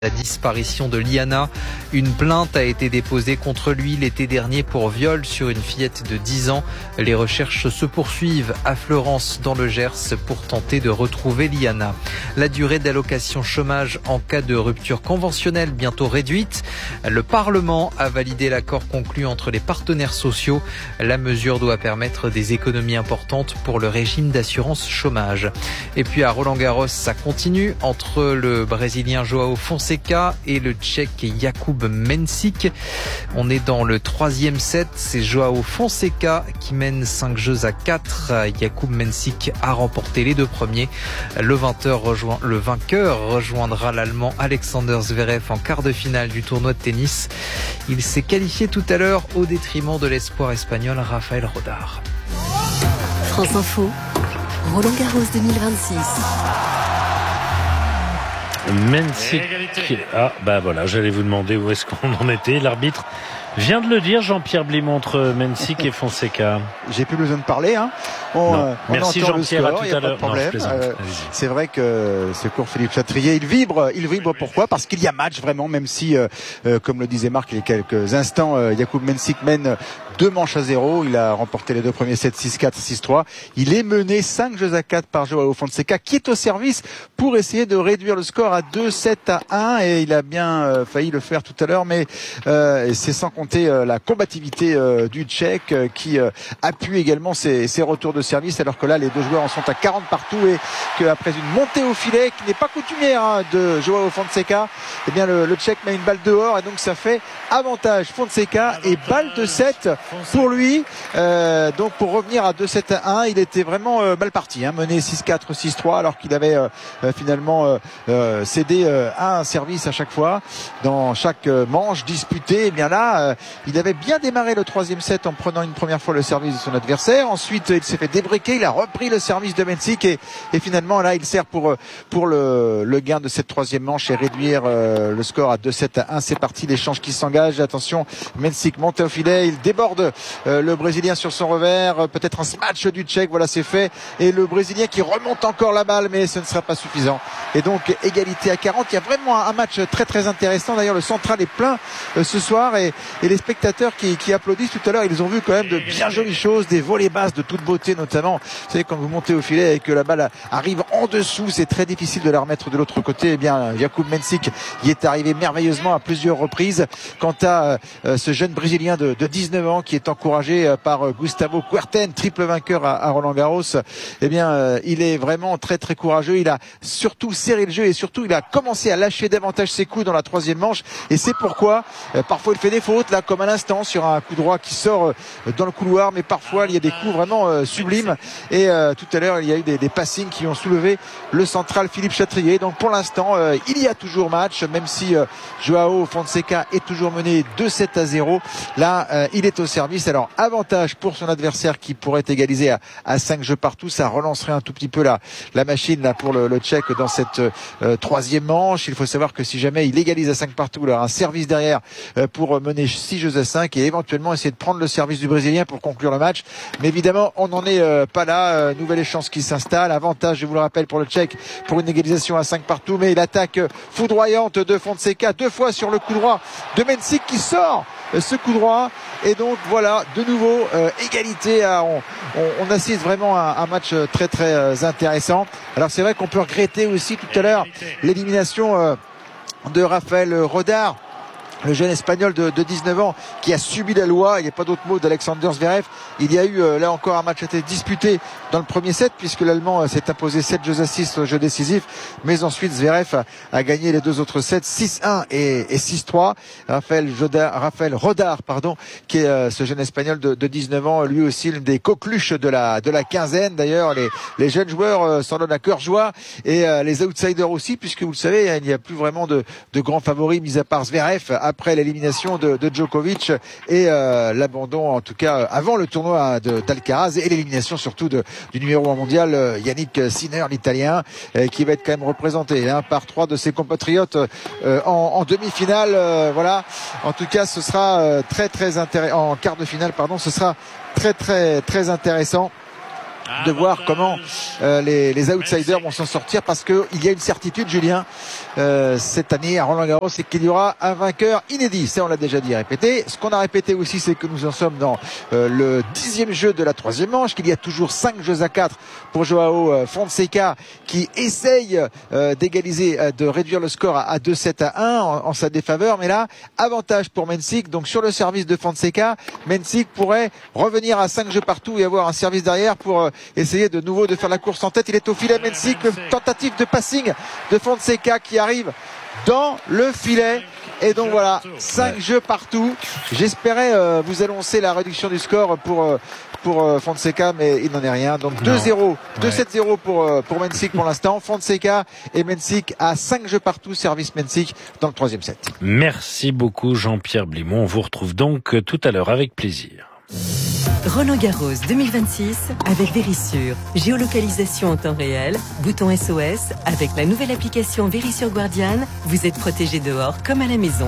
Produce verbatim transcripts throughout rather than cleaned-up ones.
La disparition de Liana. Une plainte a été déposée contre lui l'été dernier pour viol sur une fillette de dix ans. Les recherches se poursuivent à Fleurance dans le Gers pour tenter de retrouver Liana. La durée d'allocation chômage en cas de rupture conventionnelle bientôt réduite. Le Parlement a validé l'accord conclu entre les partenaires sociaux. La mesure doit permettre des économies importantes pour le régime d'assurance chômage. Et puis à Roland-Garros, ça continue entre le Brésilien Joao Fonseca et le Tchèque Jakub Mensik. On est dans le troisième set. C'est Joao Fonseca qui mène cinq jeux à quatre. Jakub Mensik a remporté les deux premiers. Le vainqueur, rejoint, le vainqueur rejoindra l'Allemand Alexander Zverev en quart de finale du tournoi de tennis. Il s'est qualifié tout à l'heure au détriment de l'espoir espagnol Rafael Rodar. France Info, Roland-Garros deux mille vingt-six. Mensik. Ah, bah voilà, j'allais vous demander où est-ce qu'on en était. L'arbitre vient de le dire, Jean-Pierre Blimont, entre Mensik et Fonseca. J'ai plus besoin de parler, hein. On, non. on Merci Jean-Pierre, à tout à l'heure. Non, euh, c'est vrai que ce cours Philippe Chatrier, il vibre, il vibre pourquoi? Parce qu'il y a match vraiment, même si, euh, euh, comme le disait Marc il y a quelques instants, euh, Jakub Mensik mène deux manches à zéro. Il a remporté les deux premiers sets six quatre, six trois. Il est mené cinq jeux à quatre par Joao Fonseca, qui est au service pour essayer de réduire le score à deux sept à un, et il a bien euh, failli le faire tout à l'heure, mais euh, c'est sans compter euh, la combativité euh, du Tchèque euh, qui euh, appuie également ses, ses retours de service, alors que là les deux joueurs en sont à quarante partout, et qu'après une montée au filet qui n'est pas coutumière hein, de Joao Fonseca, eh bien le, le Tchèque met une balle dehors, et donc ça fait avantage Fonseca et balle de sept pour lui. Euh, donc pour revenir à deux sept à un, il était vraiment euh, mal parti, hein, mené six quatre, six trois, alors qu'il avait euh, euh, finalement euh, euh, cédé euh, un service à chaque fois dans chaque euh, manche disputée. Et bien là, euh, il avait bien démarré le troisième set en prenant une première fois le service de son adversaire. Ensuite, il s'est fait débriquer, il a repris le service de Mensik, et, et finalement là, il sert pour pour le, le gain de cette troisième manche et réduire euh, le score à deux sept à un. C'est parti, l'échange qui s'engage. Attention, Mensik monte au filet, il déborde euh, le Brésilien sur son revers, peut-être un smash du Tchèque, voilà, c'est fait, et le Brésilien qui remonte encore la balle, mais ce ne sera pas suffisant. Et donc égalité à quarante. Il y a vraiment un match très très intéressant. D'ailleurs, le central est plein euh, ce soir, et, et les spectateurs qui, qui applaudissent tout à l'heure, ils ont vu quand même de bien jolies choses, des volées basses de toute beauté notamment. Vous savez, quand vous montez au filet et que la balle arrive en dessous, c'est très difficile de la remettre de l'autre côté. Eh bien, Jakub Mensik y est arrivé merveilleusement à plusieurs reprises. Quant à euh, ce jeune Brésilien de, de dix-neuf ans qui est encouragé euh, par euh, Gustavo Kuerten, triple vainqueur à, à Roland-Garros, eh bien, euh, il est vraiment très très courageux. Il a surtout serré le jeu, et surtout il a commencé à lâcher davantage ses coups dans la troisième manche, et c'est pourquoi euh, parfois il fait des fautes, là comme à l'instant sur un coup droit qui sort euh, dans le couloir, mais parfois il y a des coups vraiment euh, sublimes, et euh, tout à l'heure il y a eu des, des passings qui ont soulevé le central Philippe Chatrier. Donc pour l'instant euh, il y a toujours match, même si euh, Joao Fonseca est toujours mené deux sept à zéro. Là euh, il est au service, alors avantage pour son adversaire qui pourrait égaliser à, à cinq jeux partout. Ça relancerait un tout petit peu la, la machine là pour le, le Tchèque dans cette euh, troisième manche. Il faut savoir que si jamais il égalise à cinq partout, il aura un service derrière euh, pour mener six jeux à cinq, et éventuellement essayer de prendre le service du Brésilien pour conclure le match. Mais évidemment on n'en est euh, pas là. euh, nouvelle chance qui s'installe, avantage, je vous le rappelle, pour le Tchèque pour une égalisation à cinq partout, mais l'attaque foudroyante de Fonseca deux fois sur le coup droit de Mensik qui sort euh, ce coup droit, et donc voilà de nouveau euh, égalité. À, on, on, on assiste vraiment à un match très très euh, intéressant. Alors c'est vrai qu'on peut regretter aussi tout à l'heure l'élimination euh, de Rafael Rodar, le jeune espagnol de, de dix-neuf ans qui a subi la loi. Il n'y a pas d'autre mot d'Alexander Zverev. Il y a eu euh, là encore un match a été disputé dans le premier set, puisque l'Allemand euh, s'est imposé sept jeux à six au jeu décisif, mais ensuite Zverev a, a gagné les deux autres sets six un et, et six trois. Raphaël Rodar, Raphaël Rodar pardon, qui est euh, ce jeune espagnol de, de dix-neuf ans, lui aussi l'une des coqueluches de la de la quinzaine. D'ailleurs les, les jeunes joueurs euh, s'en donnent à cœur joie, et euh, les outsiders aussi, puisque vous le savez, il n'y a plus vraiment de, de grands favoris mis à part Zverev après l'élimination de, de Djokovic et euh, l'abandon, en tout cas avant le tournoi de d'Alcaraz, et l'élimination surtout de, du numéro un mondial euh, Yannick Sinner, l'italien, euh, qui va être quand même représenté hein, par trois de ses compatriotes euh, en, en demi-finale. Euh, voilà, en tout cas ce sera euh, très très intéressant, en quart de finale pardon, ce sera très très très intéressant. de voir comment euh, les, les outsiders vont s'en sortir, parce que il y a une certitude, Julien, euh, cette année à Roland-Garros, c'est qu'il y aura un vainqueur inédit. Ça, on l'a déjà dit et répété. Ce qu'on a répété aussi, c'est que nous en sommes dans euh, le dixième jeu de la troisième manche, qu'il y a toujours cinq jeux à quatre pour Joao euh, Fonseca, qui essaye euh, d'égaliser, euh, de réduire le score à, à deux sept à un en, en sa défaveur. Mais là, avantage pour Mensik. Donc sur le service de Fonseca, Mensik pourrait revenir à cinq jeux partout et avoir un service derrière pour euh, essayer de nouveau de faire la course en tête. Il est au filet, Mensik, tentative de passing de Fonseca qui arrive dans le filet. Et donc voilà, cinq jeux partout. J'espérais euh, vous annoncer la réduction du score pour euh, pour euh, Fonseca, mais il n'en est rien. Donc deux zéro, deux sept zéro pour euh, pour Mensik pour l'instant. Fonseca et Mensik à cinq jeux partout, service Mensik dans le troisième set. Merci beaucoup Jean-Pierre Blimont. On vous retrouve donc tout à l'heure avec plaisir. Roland-Garros deux mille vingt-six avec Verisure. Géolocalisation en temps réel, bouton S O S. Avec la nouvelle application Verisure Guardian, vous êtes protégé dehors comme à la maison.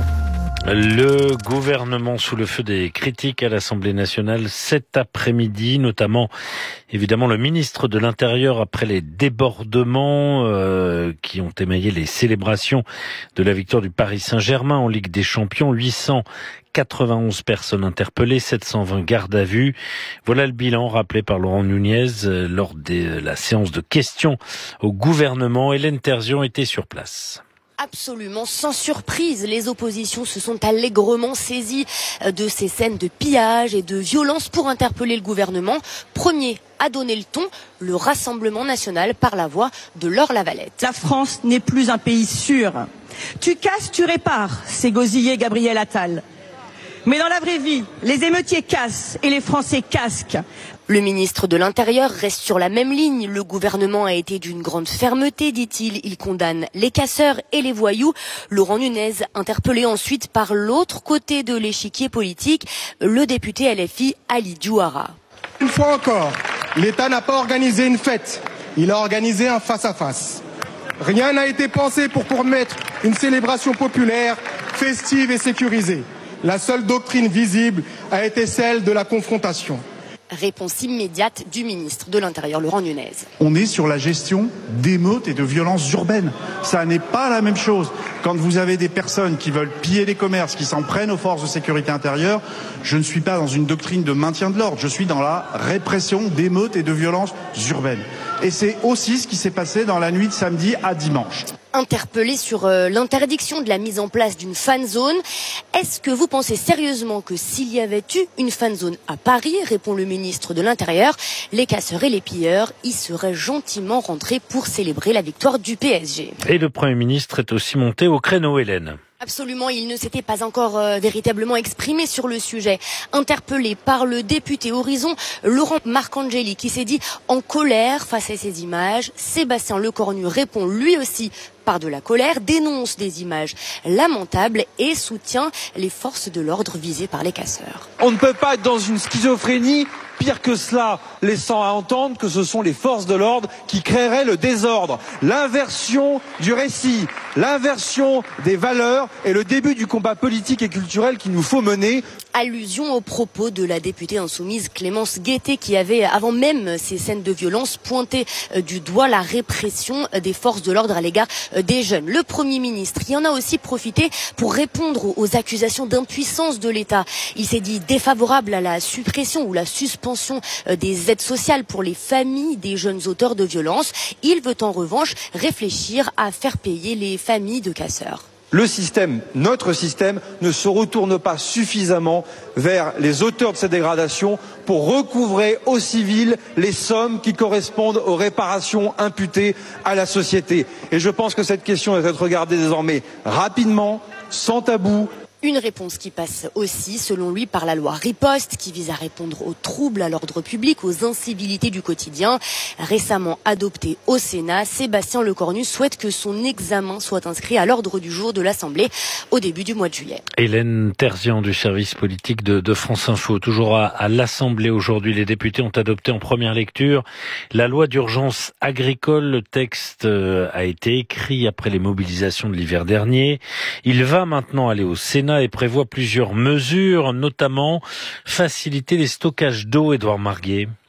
Le gouvernement sous le feu des critiques à l'Assemblée nationale cet après-midi, notamment évidemment le ministre de l'Intérieur après les débordements euh, qui ont émaillé les célébrations de la victoire du Paris Saint-Germain en Ligue des Champions. huit cent quatre-vingt-onze personnes interpellées, sept cent vingt gardes à vue. Voilà le bilan rappelé par Laurent Nunez lors de la séance de questions au gouvernement. Hélène Terzian était sur place. Absolument sans surprise, les oppositions se sont allègrement saisies de ces scènes de pillage et de violence pour interpeller le gouvernement. Premier à donner le ton, le Rassemblement national par la voix de Laure Lavalette. La France n'est plus un pays sûr. Tu casses, tu répares, c'est gosillé Gabriel Attal. Mais dans la vraie vie, les émeutiers cassent et les Français casquent. Le ministre de l'Intérieur reste sur la même ligne. Le gouvernement a été d'une grande fermeté, dit-il. Il condamne les casseurs et les voyous. Laurent Nunez, interpellé ensuite par l'autre côté de l'échiquier politique, le député L F I Ali Djouara. Une fois encore, l'État n'a pas organisé une fête. Il a organisé un face-à-face. Rien n'a été pensé pour permettre une célébration populaire, festive et sécurisée. La seule doctrine visible a été celle de la confrontation. Réponse immédiate du ministre de l'Intérieur, Laurent Nunez. On est sur la gestion d'émeutes et de violences urbaines. Ça n'est pas la même chose. Quand vous avez des personnes qui veulent piller les commerces, qui s'en prennent aux forces de sécurité intérieure, je ne suis pas dans une doctrine de maintien de l'ordre. Je suis dans la répression d'émeutes et de violences urbaines. Et c'est aussi ce qui s'est passé dans la nuit de samedi à dimanche. Interpellé sur euh, l'interdiction de la mise en place d'une fan zone, est-ce que vous pensez sérieusement que s'il y avait eu une fan zone à Paris, répond le ministre de l'Intérieur, les casseurs et les pilleurs y seraient gentiment rentrés pour célébrer la victoire du P S G. Et le Premier ministre est aussi monté au créneau, Hélène. Absolument, il ne s'était pas encore euh, véritablement exprimé sur le sujet. Interpellé par le député Horizon, Laurent Marcangeli, qui s'est dit en colère face à ces images, Sébastien Lecornu répond lui aussi par de la colère, dénonce des images lamentables et soutient les forces de l'ordre visées par les casseurs. On ne peut pas être dans une schizophrénie. Pire que cela, laissant à entendre que ce sont les forces de l'ordre qui créeraient le désordre. L'inversion du récit, l'inversion des valeurs est le début du combat politique et culturel qu'il nous faut mener. Allusion aux propos de la députée insoumise Clémence Guettet qui avait, avant même ces scènes de violence, pointé du doigt la répression des forces de l'ordre à l'égard des jeunes. Le Premier ministre y en a aussi profité pour répondre aux accusations d'impuissance de l'État. Il s'est dit défavorable à la suppression ou la suspension des aides sociales pour les familles des jeunes auteurs de violences. Il veut en revanche réfléchir à faire payer les familles de casseurs. Le système, notre système, ne se retourne pas suffisamment vers les auteurs de ces dégradations pour recouvrer aux civils les sommes qui correspondent aux réparations imputées à la société. Et je pense que cette question doit être regardée désormais rapidement, sans tabou. Une réponse qui passe aussi, selon lui, par la loi Riposte, qui vise à répondre aux troubles à l'ordre public, aux incivilités du quotidien. Récemment adoptée au Sénat, Sébastien Lecornu souhaite que son examen soit inscrit à l'ordre du jour de l'Assemblée au début du mois de juillet. Hélène Terzian du service politique de, de France Info. Toujours à, à l'Assemblée aujourd'hui, les députés ont adopté en première lecture la loi d'urgence agricole. Le texte a été écrit après les mobilisations de l'hiver dernier. Il va maintenant aller au Sénat et prévoit plusieurs mesures, notamment faciliter les stockages d'eau, Édouard Marguet.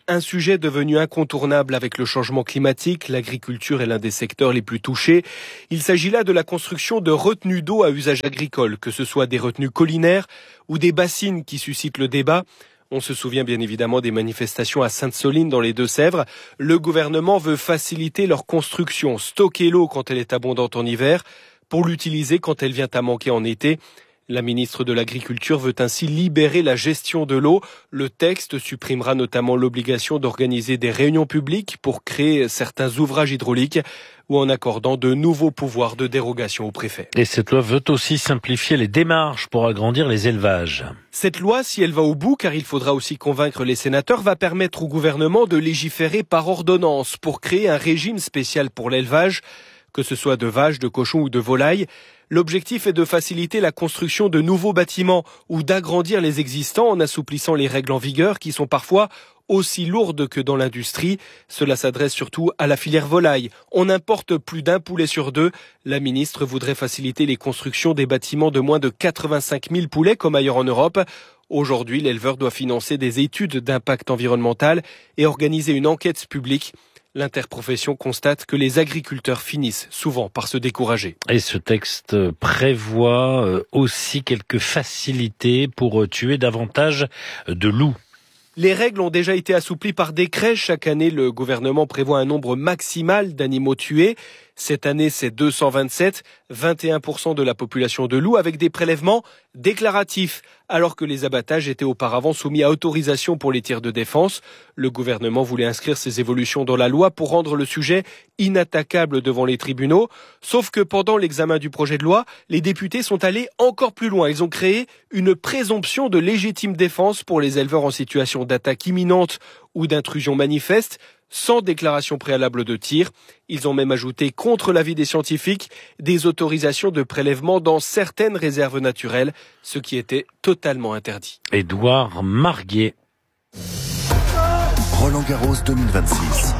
Un sujet devenu incontournable avec le changement climatique, l'agriculture est l'un des secteurs les plus touchés. Il s'agit là de la construction de retenues d'eau à usage agricole, que ce soit des retenues collinaires ou des bassines qui suscitent le débat. On se souvient bien évidemment des manifestations à Sainte-Soline dans les Deux-Sèvres. Le gouvernement veut faciliter leur construction, stocker l'eau quand elle est abondante en hiver, pour l'utiliser quand elle vient à manquer en été. La ministre de l'Agriculture veut ainsi libérer la gestion de l'eau. Le texte supprimera notamment l'obligation d'organiser des réunions publiques pour créer certains ouvrages hydrauliques ou en accordant de nouveaux pouvoirs de dérogation au préfet. Et cette loi veut aussi simplifier les démarches pour agrandir les élevages. Cette loi, si elle va au bout, car il faudra aussi convaincre les sénateurs, va permettre au gouvernement de légiférer par ordonnance pour créer un régime spécial pour l'élevage, que ce soit de vaches, de cochons ou de volailles. L'objectif est de faciliter la construction de nouveaux bâtiments ou d'agrandir les existants en assouplissant les règles en vigueur qui sont parfois aussi lourdes que dans l'industrie. Cela s'adresse surtout à la filière volaille. On importe plus d'un poulet sur deux. La ministre voudrait faciliter les constructions des bâtiments de moins de quatre-vingt-cinq mille poulets comme ailleurs en Europe. Aujourd'hui, l'éleveur doit financer des études d'impact environnemental et organiser une enquête publique. L'interprofession constate que les agriculteurs finissent souvent par se décourager. Et ce texte prévoit aussi quelques facilités pour tuer davantage de loups. Les règles ont déjà été assouplies par décret. Chaque année, le gouvernement prévoit un nombre maximal d'animaux tués. Cette année, c'est deux cent vingt-sept, vingt et un pour cent de la population de loups, avec des prélèvements déclaratifs, alors que les abattages étaient auparavant soumis à autorisation pour les tirs de défense. Le gouvernement voulait inscrire ces évolutions dans la loi pour rendre le sujet inattaquable devant les tribunaux. Sauf que pendant l'examen du projet de loi, les députés sont allés encore plus loin. Ils ont créé une présomption de légitime défense pour les éleveurs en situation d'attaque imminente ou d'intrusion manifeste, sans déclaration préalable de tir. Ils ont même ajouté, contre l'avis des scientifiques, des autorisations de prélèvement dans certaines réserves naturelles, ce qui était totalement interdit. Édouard Marguet. Roland Garros deux mille vingt-six.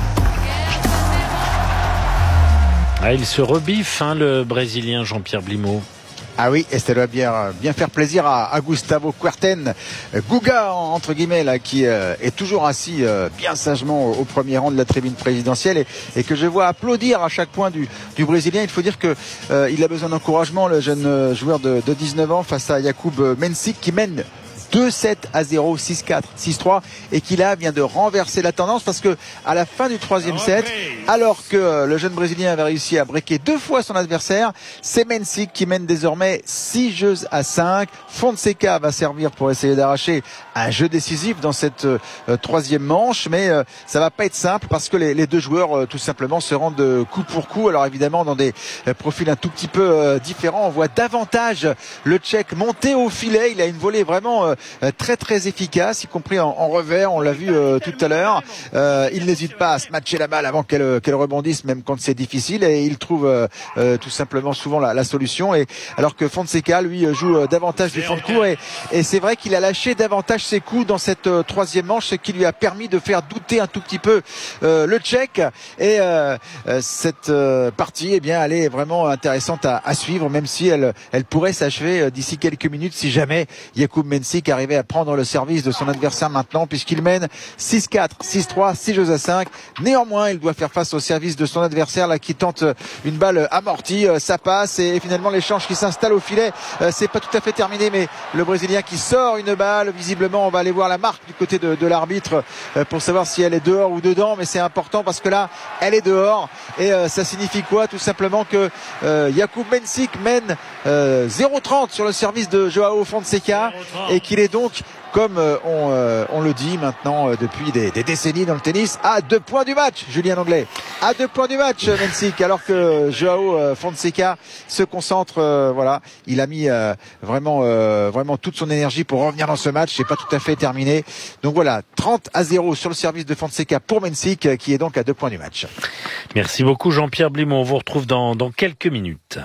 Ah, il se rebiffe, hein, le Brésilien Jean-Pierre Blimaud. Ah oui, et ça doit bien, bien faire plaisir à, à Gustavo Kuerten, Guga entre guillemets là, qui euh, est toujours assis euh, bien sagement au, au premier rang de la tribune présidentielle et, et que je vois applaudir à chaque point du, du Brésilien. Il faut dire que euh, il a besoin d'encouragement, le jeune joueur de, de dix-neuf ans, face à Jakub Mensik qui mène deux sept à zéro, six quatre, six trois et qui là vient de renverser la tendance parce que à la fin du troisième set, alors que le jeune Brésilien avait réussi à breaker deux fois son adversaire, c'est Mensik qui mène désormais six jeux à cinq. Fonseca va servir pour essayer d'arracher un jeu décisif dans cette euh, troisième manche, mais euh, ça va pas être simple parce que les, les deux joueurs euh, tout simplement se rendent coup pour coup. Alors évidemment dans des euh, profils un tout petit peu euh, différents, on voit davantage le Tchèque monter au filet. Il a une volée vraiment euh, très très efficace, y compris en, en revers, on l'a vu euh, tout à l'heure. Euh, il n'hésite pas à se matcher la balle avant qu'elle qu'elle rebondisse, même quand c'est difficile, et il trouve euh, euh, tout simplement souvent la, la solution. Et alors que Fonseca lui joue euh, davantage du fond de court, et, et c'est vrai qu'il a lâché davantage ses coups dans cette euh, troisième manche, ce qui lui a permis de faire douter un tout petit peu euh, le Tchèque. Et euh, euh, cette euh, partie, eh bien, elle est vraiment intéressante à, à suivre, même si elle, elle pourrait s'achever euh, d'ici quelques minutes si jamais Jakub Mensik arrivait à prendre le service de son adversaire maintenant, puisqu'il mène six quatre, six trois, six jeux à cinq. Néanmoins, il doit faire face au service de son adversaire là qui tente une balle amortie. Ça passe et finalement l'échange qui s'installe au filet, c'est pas tout à fait terminé, mais le Brésilien qui sort une balle. Visiblement, on va aller voir la marque du côté de, de l'arbitre pour savoir si elle est dehors ou dedans, mais c'est important parce que là, elle est dehors. Et euh, ça signifie quoi? Tout simplement que euh, Jakub Mensik mène euh, zéro trente sur le service de Joao Fonseca et qu'il est donc, comme euh, on, euh, on le dit maintenant euh, depuis des, des décennies dans le tennis, à deux points du match, Julien Anglais. À deux points du match, Mensik, alors que Joao euh, Fonseca se concentre. Euh, voilà, il a mis euh, vraiment, euh, vraiment toute son énergie pour revenir dans ce match. C'est pas tout à fait terminé. Donc voilà, trente à zéro sur le service de Fonseca pour Mensik, qui est donc à deux points du match. Merci beaucoup, Jean-Pierre Blimaud. On vous retrouve dans, dans quelques minutes.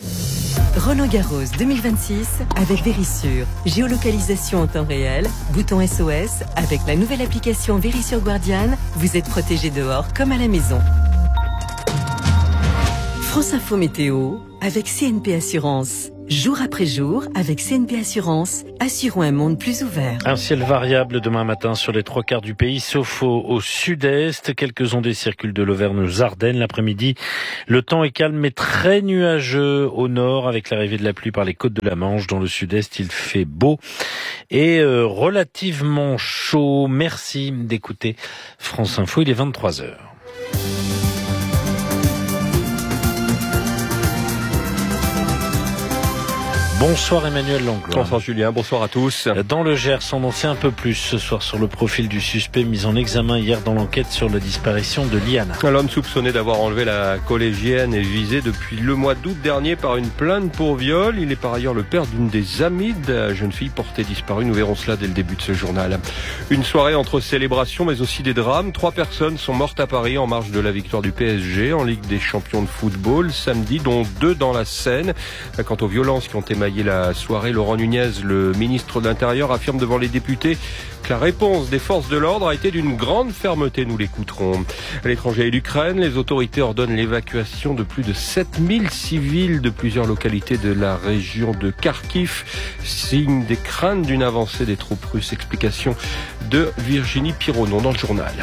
Roland Garros deux mille vingt-six avec Verisure. Géolocalisation en temps réel, bouton S O S. Avec la nouvelle application Verisure Guardian, vous êtes protégé dehors comme à la maison. France Info Météo avec C N P Assurance. Jour après jour, avec C N P Assurance, assurons un monde plus ouvert. Un ciel variable demain matin sur les trois quarts du pays, sauf au, au sud-est. Quelques ondées circulent de l'Auvergne aux Ardennes. L'après-midi, le temps est calme mais très nuageux au nord, avec l'arrivée de la pluie par les côtes de la Manche. Dans le sud-est, il fait beau et euh, relativement chaud. Merci d'écouter France Info, il est vingt-trois heures. Bonsoir Emmanuel Langlois. Bonsoir Julien, bonsoir à tous. Dans le Gers, on en sait un peu plus ce soir sur le profil du suspect mis en examen hier dans l'enquête sur la disparition de Liana. L'homme soupçonné d'avoir enlevé la collégienne est visé depuis le mois d'août dernier par une plainte pour viol. Il est par ailleurs le père d'une des amies de la jeune fille portée disparue. Nous verrons cela dès le début de ce journal. Une soirée entre célébrations mais aussi des drames. Trois personnes sont mortes à Paris en marge de la victoire du P S G en Ligue des champions de football samedi, dont deux dans la Seine. Quant aux violences qui ont émaillé la soirée, Laurent Nunez, le ministre de l'Intérieur, affirme devant les députés que la réponse des forces de l'ordre a été d'une grande fermeté. Nous l'écouterons. À l'étranger et l'Ukraine, les autorités ordonnent l'évacuation de plus de sept mille civils de plusieurs localités de la région de Kharkiv, signe des craintes d'une avancée des troupes russes. Explication de Virginie Pironon dans le journal.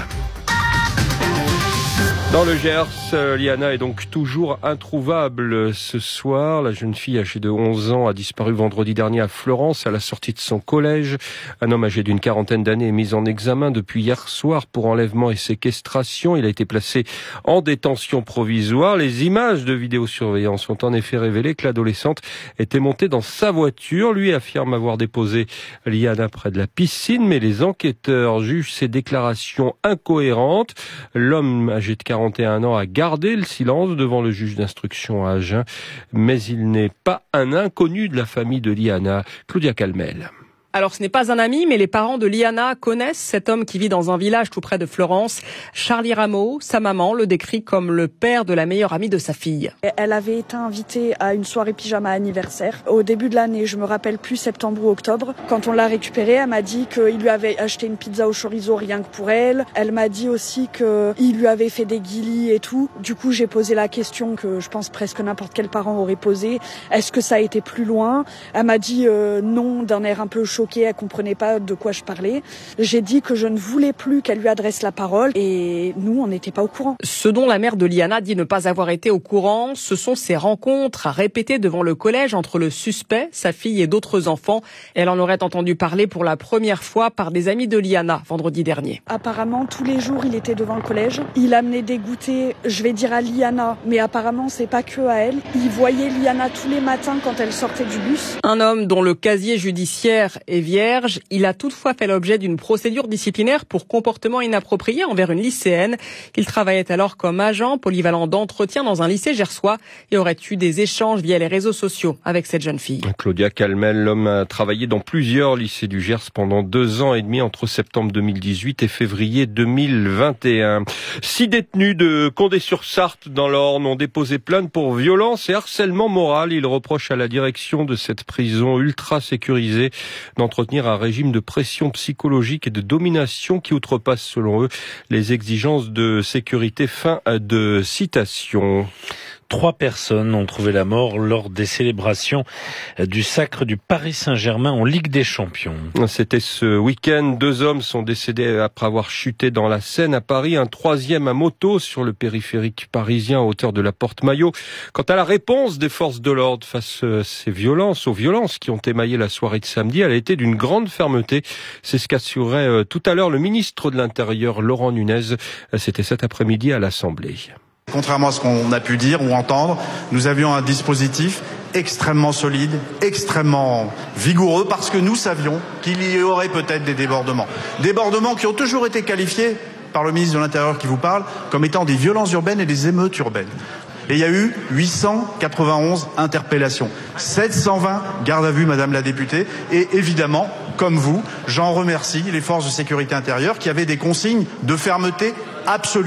Dans le Gers, Liana est donc toujours introuvable ce soir. La jeune fille âgée de onze ans a disparu vendredi dernier à Fleurance à la sortie de son collège. Un homme âgé d'une quarantaine d'années est mis en examen depuis hier soir pour enlèvement et séquestration. Il a été placé en détention provisoire. Les images de vidéosurveillance ont en effet révélé que l'adolescente était montée dans sa voiture. Lui affirme avoir déposé Liana près de la piscine, mais les enquêteurs jugent ses déclarations incohérentes. L'homme âgé de quarante et un ans a gardé le silence devant le juge d'instruction à Agen, mais il n'est pas un inconnu de la famille de Liana. Claudia Calmel. Alors ce n'est pas un ami, mais les parents de Liana connaissent cet homme qui vit dans un village tout près de Fleurance. Charlie Rameau, sa maman, le décrit comme le père de la meilleure amie de sa fille. Elle avait été invitée à une soirée pyjama anniversaire au début de l'année, je me rappelle plus, septembre ou octobre. Quand on l'a récupérée, elle m'a dit qu'il lui avait acheté une pizza au chorizo rien que pour elle. Elle m'a dit aussi qu'il lui avait fait des guilis et tout. Du coup, j'ai posé la question que je pense presque n'importe quel parent aurait posée. Est-ce que ça a été plus loin ? Elle m'a dit euh, non, d'un air un peu chaud. Elle comprenait pas de quoi je parlais. J'ai dit que je ne voulais plus qu'elle lui adresse la parole et nous, on n'était pas au courant. Ce dont la mère de Liana dit ne pas avoir été au courant, ce sont ces rencontres à répéter devant le collège entre le suspect, sa fille et d'autres enfants. Elle en aurait entendu parler pour la première fois par des amis de Liana vendredi dernier. Apparemment, tous les jours, il était devant le collège. Il amenait des goûters, je vais dire à Liana, mais apparemment, c'est pas que à elle. Il voyait Liana tous les matins quand elle sortait du bus. Un homme dont le casier judiciaire est vierge. Il a toutefois fait l'objet d'une procédure disciplinaire pour comportement inapproprié envers une lycéenne. Il travaillait alors comme agent polyvalent d'entretien dans un lycée gersois et aurait eu des échanges via les réseaux sociaux avec cette jeune fille. Claudia Calmel, l'homme a travaillé dans plusieurs lycées du Gers pendant deux ans et demi entre septembre deux mille dix-huit et février deux mille vingt et un. Six détenus de Condé-sur-Sarthe dans l'Orne ont déposé plainte pour violence et harcèlement moral. Ils reprochent à la direction de cette prison ultra sécurisée d'entretenir un régime de pression psychologique et de domination qui outrepasse, selon eux, les exigences de sécurité. Fin de citation. Trois personnes ont trouvé la mort lors des célébrations du sacre du Paris Saint-Germain en Ligue des Champions. C'était ce week-end. Deux hommes sont décédés après avoir chuté dans la Seine à Paris. Un troisième à moto sur le périphérique parisien à hauteur de la Porte-Maillot. Quant à la réponse des forces de l'ordre face à ces violences, aux violences qui ont émaillé la soirée de samedi, elle a été d'une grande fermeté. C'est ce qu'assurait tout à l'heure le ministre de l'Intérieur, Laurent Nunez. C'était cet après-midi à l'Assemblée. Contrairement à ce qu'on a pu dire ou entendre, nous avions un dispositif extrêmement solide, extrêmement vigoureux, parce que nous savions qu'il y aurait peut-être des débordements. Débordements qui ont toujours été qualifiés par le ministre de l'Intérieur qui vous parle comme étant des violences urbaines et des émeutes urbaines. Et il y a eu huit cent quatre-vingt-onze interpellations, sept cent vingt gardes à vue, Madame la députée, et évidemment, comme vous, j'en remercie les forces de sécurité intérieure qui avaient des consignes de fermeté absolue.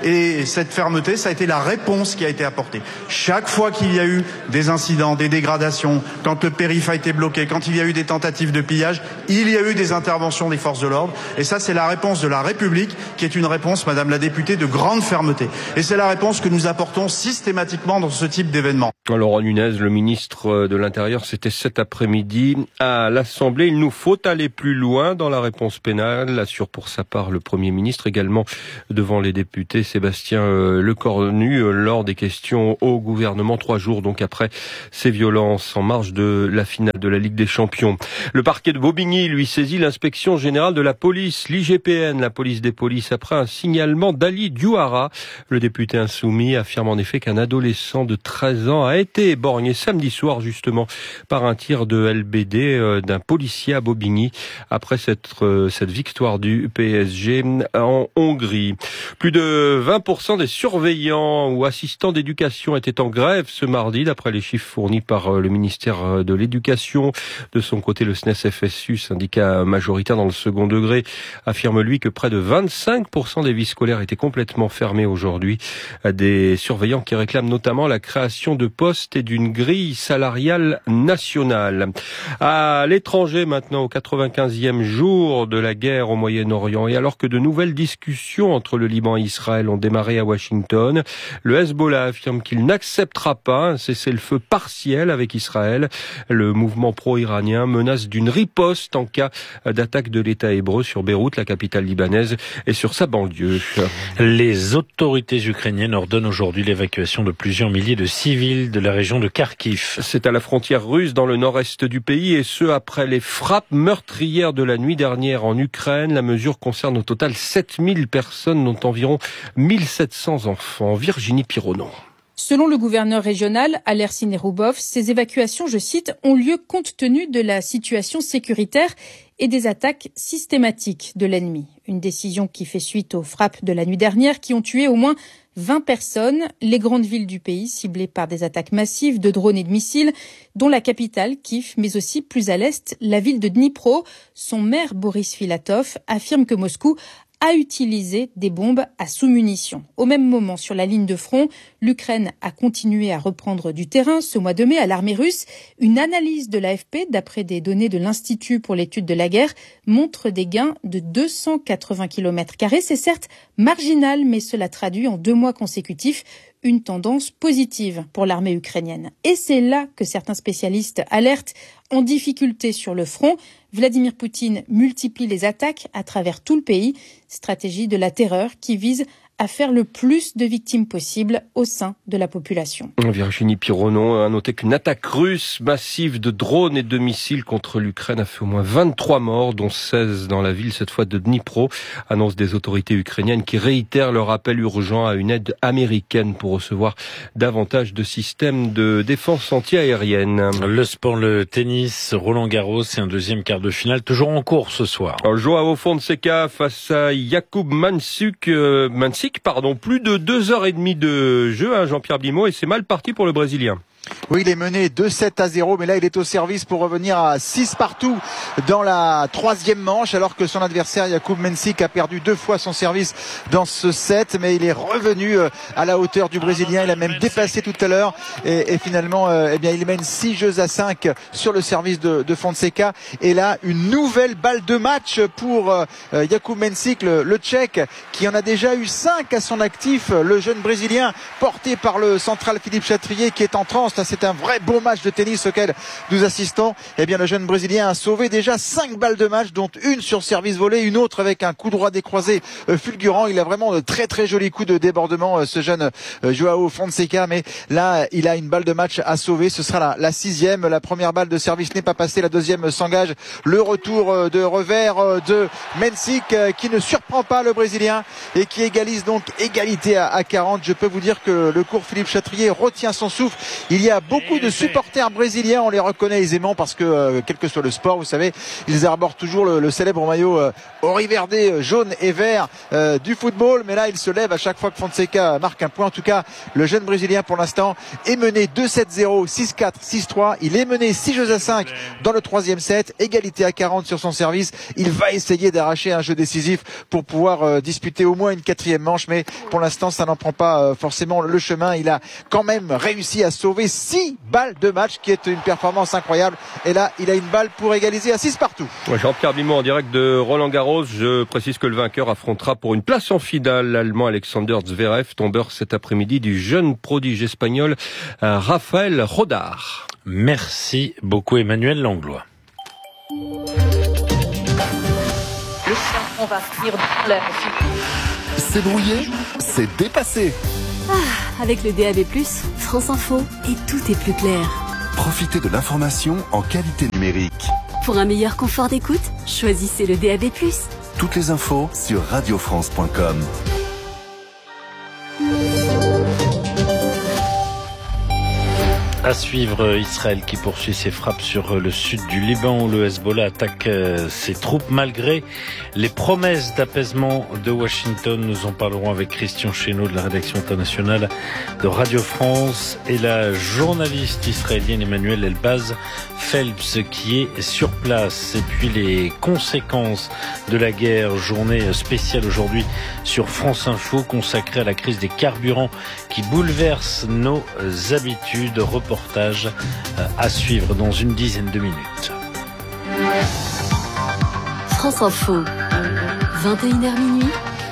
Et cette fermeté, ça a été la réponse qui a été apportée. Chaque fois qu'il y a eu des incidents, des dégradations, quand le périph' a été bloqué, quand il y a eu des tentatives de pillage, il y a eu des interventions des forces de l'ordre. Et ça, c'est la réponse de la République, qui est une réponse, Madame la députée, de grande fermeté. Et c'est la réponse que nous apportons systématiquement dans ce type d'événement. Laurent Nunez, le ministre de l'Intérieur, c'était cet après-midi à l'Assemblée. Il nous faut aller plus loin dans la réponse pénale, assure pour sa part le Premier ministre, également devant les députés Sébastien Lecornu, lors des questions au gouvernement, trois jours donc après ces violences en marge de la finale de la Ligue des Champions. Le parquet de Bobigny lui saisit l'inspection générale de la police, l'I G P N, la police des polices, après un signalement d'Ali Diouara. Le député insoumis affirme en effet qu'un adolescent de treize ans a été éborgné samedi soir justement par un tir de L B D euh, d'un policier à Bobigny après cette, euh, cette victoire du P S G en Hongrie. Plus de vingt pour cent des surveillants ou assistants d'éducation étaient en grève ce mardi d'après les chiffres fournis par euh, le ministère de l'Éducation. De son côté, le S N E S F S U, syndicat majoritaire dans le second degré, affirme lui que près de vingt-cinq pour cent des vies scolaires étaient complètement fermées aujourd'hui. Des surveillants qui réclament notamment la création de postes et d'une grille salariale nationale. À l'étranger maintenant, au quatre-vingt-quinzième jour de la guerre au Moyen-Orient, et alors que de nouvelles discussions entre le Liban et Israël ont démarré à Washington, le Hezbollah affirme qu'il n'acceptera pas un cessez-le-feu partiel avec Israël. Le mouvement pro-iranien menace d'une riposte en cas d'attaque de l'État hébreu sur Beyrouth, la capitale libanaise, et sur sa banlieue. Les autorités ukrainiennes ordonnent aujourd'hui l'évacuation de plusieurs milliers de civils de la région de Kharkiv. C'est à la frontière russe dans le nord-est du pays, et ce après les frappes meurtrières de la nuit dernière en Ukraine. La mesure concerne au total sept mille personnes, dont environ mille sept cents enfants. Virginie Pironon. Selon le gouverneur régional, Alersin Neroubov, ces évacuations, je cite, ont lieu compte tenu de la situation sécuritaire et des attaques systématiques de l'ennemi. Une décision qui fait suite aux frappes de la nuit dernière qui ont tué au moins vingt personnes, les grandes villes du pays ciblées par des attaques massives de drones et de missiles, dont la capitale, Kiev, mais aussi plus à l'est, la ville de Dnipro. Son maire, Boris Filatov, affirme que Moscou a utilisé des bombes à sous-munitions. Au même moment, sur la ligne de front, l'Ukraine a continué à reprendre du terrain ce mois de mai à l'armée russe. Une analyse de l'A F P, d'après des données de l'Institut pour l'étude de la guerre, montre des gains de deux cent quatre-vingts kilomètres carrés. C'est certes marginal, mais cela traduit en deux mois consécutifs une tendance positive pour l'armée ukrainienne. Et c'est là que certains spécialistes alertent en difficulté sur le front. Vladimir Poutine multiplie les attaques à travers tout le pays, stratégie de la terreur qui vise à faire le plus de victimes possible au sein de la population. Virginie Pironon a noté qu'une attaque russe massive de drones et de missiles contre l'Ukraine a fait au moins vingt-trois morts, dont seize dans la ville, cette fois de Dnipro. Annonce des autorités ukrainiennes qui réitèrent leur appel urgent à une aide américaine pour recevoir davantage de systèmes de défense anti-aérienne. Le sport, le tennis, Roland Garros, c'est un deuxième quart de finale, toujours en cours ce soir. Alors, Joao Fonseca face à Jakub Mansuk, euh, Mansik, pardon, plus de deux heures et demie de jeu, hein, Jean-Pierre Blimot, et c'est mal parti pour le Brésilien. Oui, il est mené deux sept à zéro, mais là il est au service pour revenir à six partout dans la troisième manche, alors que son adversaire Jakub Mensik a perdu deux fois son service dans ce set, mais il est revenu à la hauteur du Brésilien. Il a même dépassé tout à l'heure et, et finalement eh bien il mène six jeux à cinq sur le service de, de Fonseca. Et là une nouvelle balle de match pour euh, Jakub Mensik, le, le Tchèque, qui en a déjà eu cinq à son actif. Le jeune Brésilien porté par le central Philippe Chatrier qui est en transe. C'est un vrai beau match de tennis auquel nous assistons. Eh bien, le jeune Brésilien a sauvé déjà cinq balles de match, dont une sur service volé, une autre avec un coup droit décroisé euh, fulgurant. Il a vraiment de très très jolis coups de débordement, euh, ce jeune euh, Joao Fonseca. Mais là, il a une balle de match à sauver. Ce sera la, la sixième. La première balle de service n'est pas passée. La deuxième s'engage. Le retour euh, de revers euh, de Mensik euh, qui ne surprend pas le Brésilien et qui égalise donc égalité à, à quarante. Je peux vous dire que le court Philippe Chatrier retient son souffle. Il Il y a beaucoup de supporters brésiliens, on les reconnaît aisément parce que euh, quel que soit le sport, vous savez, ils arborent toujours le, le célèbre maillot euh, oriverde, jaune et vert euh, du football. Mais là, il se lève à chaque fois que Fonseca marque un point. En tout cas, le jeune brésilien pour l'instant est mené deux sept zéro, six quatre, six trois. Il est mené six jeux à cinq dans le troisième set. Égalité à quarante sur son service. Il va essayer d'arracher un jeu décisif pour pouvoir euh, disputer au moins une quatrième manche. Mais pour l'instant, ça n'en prend pas euh, forcément le chemin. Il a quand même réussi à sauver six balles de match, qui est une performance incroyable. Et là, il a une balle pour égaliser à six partout. Ouais, Jean-Pierre Bimon en direct de Roland-Garros. Je précise que le vainqueur affrontera pour une place en finale l'Allemand Alexander Zverev, tombeur cet après-midi du jeune prodige espagnol Rafael Rodar. Merci beaucoup Emmanuel Langlois. On va finir dans la... C'est brouillé, c'est dépassé. Ah, avec le D A B plus, France Info, et tout est plus clair. Profitez de l'information en qualité numérique. Pour un meilleur confort d'écoute, choisissez le D A B plus. Toutes les infos sur radio france point com. À suivre, Israël qui poursuit ses frappes sur le sud du Liban où le Hezbollah attaque ses troupes malgré les promesses d'apaisement de Washington. Nous en parlerons avec Christian Chesneau de la rédaction internationale de Radio France et la journaliste israélienne Emmanuelle Elbaz Phelps qui est sur place. Et puis les conséquences de la guerre, journée spéciale aujourd'hui sur France Info consacrée à la crise des carburants qui bouleverse nos habitudes. Reportage à suivre dans une dizaine de minutes. France Info, vingt et une heures minuit.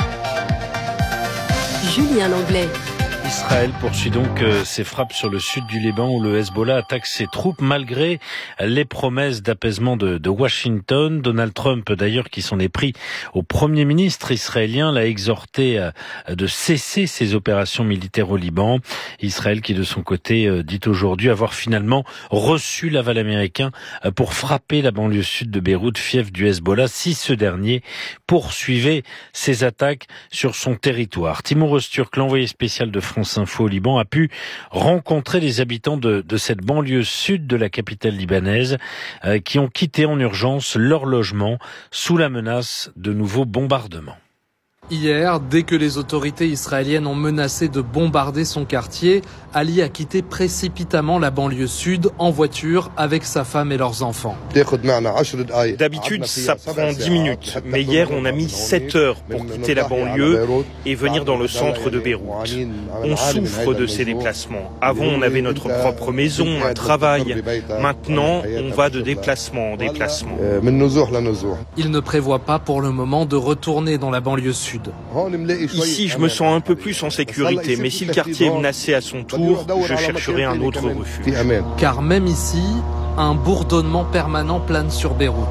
Julien Langlais. Israël poursuit donc ses frappes sur le sud du Liban où le Hezbollah attaque ses troupes malgré les promesses d'apaisement de, de Washington. Donald Trump, d'ailleurs, qui s'en est pris au Premier ministre israélien, l'a exhorté de cesser ses opérations militaires au Liban. Israël qui, de son côté, dit aujourd'hui avoir finalement reçu l'aval américain pour frapper la banlieue sud de Beyrouth, fief du Hezbollah, si ce dernier poursuivait ses attaques sur son territoire. Timur Öztürk, l'envoyé spécial de France Info au Liban, a pu rencontrer les habitants de, de cette banlieue sud de la capitale libanaise euh, qui ont quitté en urgence leur logement sous la menace de nouveaux bombardements. Hier, dès que les autorités israéliennes ont menacé de bombarder son quartier, Ali a quitté précipitamment la banlieue sud en voiture avec sa femme et leurs enfants. D'habitude, ça prend dix minutes, mais hier on a mis sept heures pour quitter la banlieue et venir dans le centre de Beyrouth. On souffre de ces déplacements. Avant, on avait notre propre maison, un travail. Maintenant, on va de déplacement en déplacement. Il ne prévoit pas pour le moment de retourner dans la banlieue sud. Ici, je me sens un peu plus en sécurité, mais si le quartier est menacé à son tour, je chercherai un autre refuge. Car même ici, un bourdonnement permanent plane sur Beyrouth.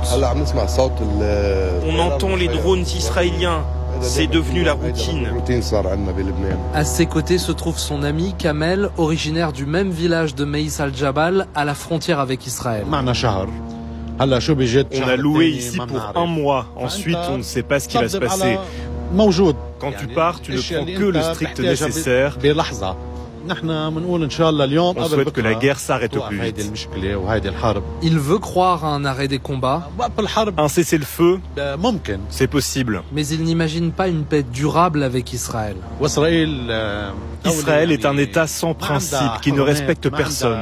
On entend les drones israéliens. C'est devenu la routine. À ses côtés se trouve son ami Kamel, originaire du même village de Meïs al-Jabal, à la frontière avec Israël. On a loué ici pour un mois. Ensuite, on ne sait pas ce qui va se passer. Quand tu pars, tu ne prends que le strict nécessaire. On souhaite que la guerre s'arrête au plus vite. Il veut croire à un arrêt des combats. Un cessez-le-feu, c'est possible. Mais il n'imagine pas une paix durable avec Israël. Israël est un État sans principe, qui ne respecte personne.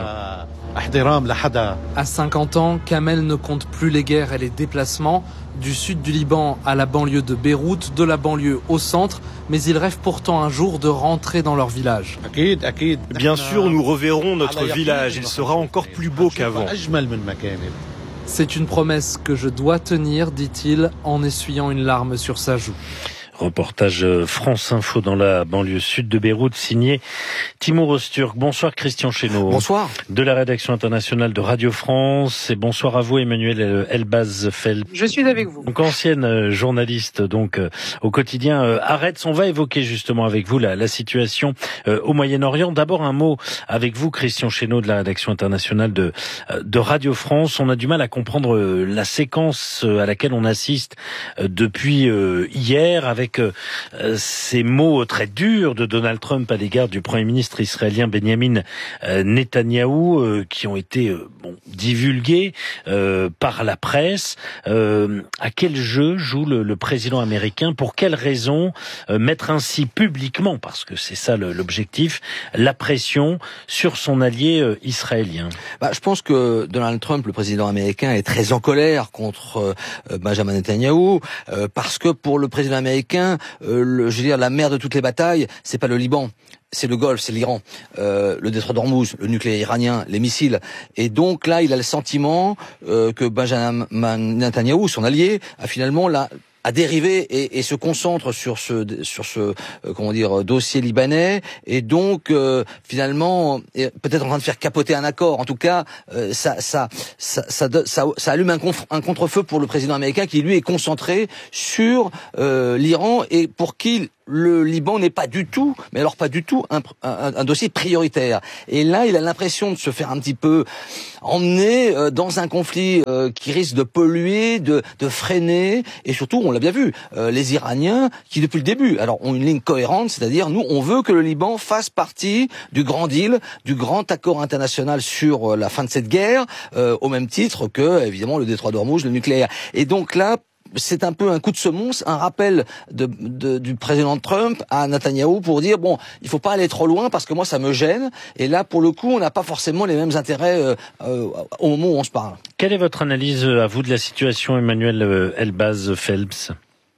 À cinquante ans, Kamel ne compte plus les guerres et les déplacements du sud du Liban à la banlieue de Beyrouth, de la banlieue au centre, mais ils rêvent pourtant un jour de rentrer dans leur village. Bien sûr, nous reverrons notre village, il sera encore plus beau qu'avant. C'est une promesse que je dois tenir, dit-il, en essuyant une larme sur sa joue. Reportage France Info dans la banlieue sud de Beyrouth, signé Timur Öztürk. Bonsoir Christian Chesneau. Bonsoir. De la rédaction internationale de Radio France. Et bonsoir à vous Emmanuelle Elbaz Phelps. Je suis avec vous. Donc ancienne journaliste donc euh, au quotidien euh, Haaretz. On va évoquer justement avec vous la, la situation euh, au Moyen-Orient. D'abord un mot avec vous Christian Chesneau de la rédaction internationale de, euh, de Radio France. On a du mal à comprendre euh, la séquence euh, à laquelle on assiste euh, depuis euh, hier avec avec euh, ces mots très durs de Donald Trump à l'égard du Premier ministre israélien Benjamin euh, Netanyahou, euh, qui ont été euh, bon, divulgués euh, par la presse. Euh, à quel jeu joue le, le président américain? Pour quelles raisons euh, mettre ainsi publiquement, parce que c'est ça le, l'objectif, la pression sur son allié euh, israélien? Bah, je pense que Donald Trump, le président américain, est très en colère contre euh, Benjamin Netanyahou, euh, parce que pour le président américain, euh, le, je veux dire, la mère de toutes les batailles, c'est pas le Liban, c'est le Golfe, c'est l'Iran, euh, le détroit d'Ormuz, le nucléaire iranien, les missiles. Et donc là, il a le sentiment euh, que Benjamin Netanyahou, son allié, a finalement la à dériver et, et se concentre sur ce sur ce euh, comment dire dossier libanais, et donc euh, finalement est peut-être en train de faire capoter un accord. En tout cas, euh, ça, ça ça ça ça ça allume un, contre, un contre-feu pour le président américain, qui lui est concentré sur euh, l'Iran, et pour qui le Liban n'est pas du tout, mais alors pas du tout, un, un, un dossier prioritaire. Et là, il a l'impression de se faire un petit peu emmener euh, dans un conflit euh, qui risque de polluer, de, de freiner, et surtout, on l'a bien vu, euh, les Iraniens, qui depuis le début, alors ont une ligne cohérente, c'est-à-dire, nous, on veut que le Liban fasse partie du grand deal, du grand accord international sur euh, la fin de cette guerre, euh, au même titre que, évidemment, le détroit d'Ormuz, le nucléaire. Et donc là, c'est un peu un coup de semonce, un rappel de, de, du président Trump à Netanyahou pour dire bon, il faut pas aller trop loin parce que moi ça me gêne. Et là, pour le coup, on n'a pas forcément les mêmes intérêts euh, euh, au moment où on se parle. Quelle est votre analyse à vous de la situation, Emmanuel Elbaz Phelps?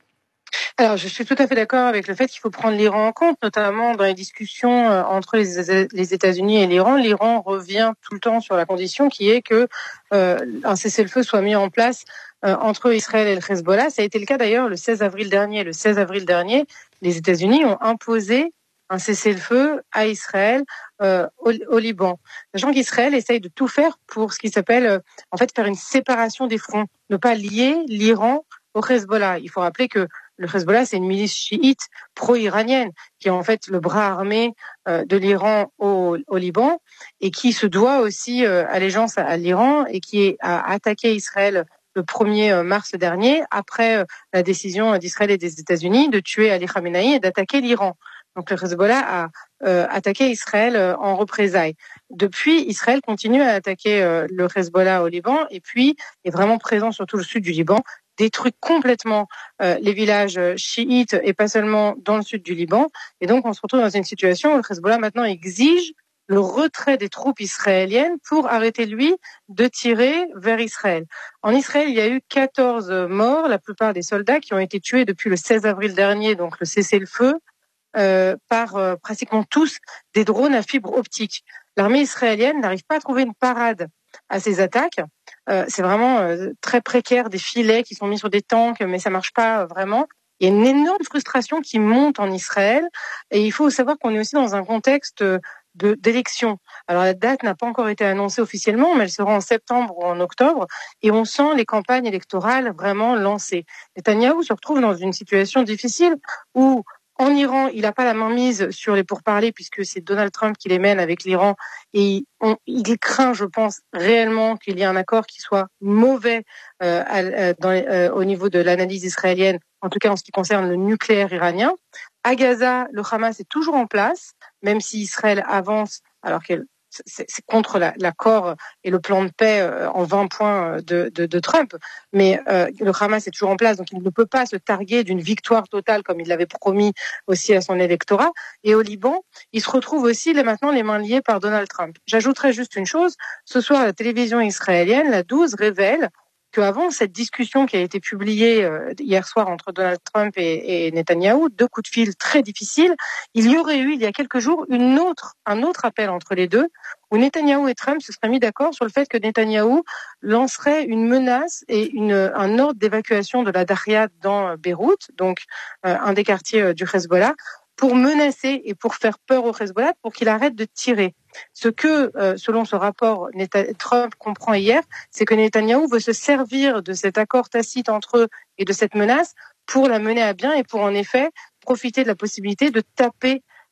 Alors, je suis tout à fait d'accord avec le fait qu'il faut prendre l'Iran en compte, notamment dans les discussions entre les, les États-Unis et l'Iran. L'Iran revient tout le temps sur la condition qui est que euh, un cessez-le-feu soit mis en place euh, entre Israël et le Hezbollah. Ça a été le cas d'ailleurs le seize avril dernier. Le seize avril dernier, les États-Unis ont imposé un cessez-le-feu à Israël euh, au, au Liban. Sachant qu'Israël essaye de tout faire pour ce qui s'appelle, euh, en fait, faire une séparation des fronts, ne pas lier l'Iran au Hezbollah. Il faut rappeler que le Hezbollah, c'est une milice chiite pro-iranienne qui est en fait le bras armé euh, de l'Iran au, au Liban, et qui se doit aussi euh, allégeance à, à l'Iran, et qui est, a attaqué Israël le premier mars dernier, après euh, la décision d'Israël et des États-Unis de tuer Ali Khamenei et d'attaquer l'Iran. Donc le Hezbollah a euh, attaqué Israël euh, en représailles. Depuis, Israël continue à attaquer euh, le Hezbollah au Liban, et puis est vraiment présent sur tout le sud du Liban, détruit complètement euh, les villages chiites, et pas seulement dans le sud du Liban. Et donc on se retrouve dans une situation où le Hezbollah maintenant exige le retrait des troupes israéliennes pour arrêter, lui, de tirer vers Israël. En Israël, il y a eu quatorze morts, la plupart des soldats qui ont été tués depuis le seize avril dernier, donc le cessez-le-feu, euh, par euh, pratiquement tous des drones à fibre optique. L'armée israélienne n'arrive pas à trouver une parade à ces attaques. Euh, c'est vraiment euh, très précaire, des filets qui sont mis sur des tanks, mais ça marche pas euh, vraiment. Il y a une énorme frustration qui monte en Israël, et il faut savoir qu'on est aussi dans un contexte de, d'élection. Alors la date n'a pas encore été annoncée officiellement, mais elle sera en septembre ou en octobre, et on sent les campagnes électorales vraiment lancées. Netanyahou se retrouve dans une situation difficile où en Iran, il n'a pas la main mise sur les pourparlers, puisque c'est Donald Trump qui les mène avec l'Iran, et on, il craint, je pense, réellement qu'il y ait un accord qui soit mauvais euh, à, dans, euh, au niveau de l'analyse israélienne, en tout cas en ce qui concerne le nucléaire iranien. À Gaza, le Hamas est toujours en place, même si Israël avance, alors qu'elle c'est, c'est contre la, l'accord et le plan de paix en vingt points de, de, de Trump. Mais euh, le Hamas est toujours en place, donc il ne peut pas se targuer d'une victoire totale comme il l'avait promis aussi à son électorat. Et au Liban, il se retrouve aussi là, maintenant les mains liées par Donald Trump. J'ajouterais juste une chose. Ce soir, la télévision israélienne, la douze, révèle qu'avant cette discussion qui a été publiée euh, hier soir entre Donald Trump et, et Netanyahou, deux coups de fil très difficiles, il y aurait eu il y a quelques jours une autre, un autre appel entre les deux, où Netanyahou et Trump se seraient mis d'accord sur le fait que Netanyahou lancerait une menace et une, un ordre d'évacuation de la Daria dans Beyrouth, donc euh, un des quartiers euh, du Hezbollah, pour menacer et pour faire peur au Hezbollah, pour qu'il arrête de tirer. Ce que, euh, selon ce rapport, Trump comprend hier, c'est que Netanyahou veut se servir de cet accord tacite entre eux et de cette menace pour la mener à bien et pour en effet profiter de la possibilité de taper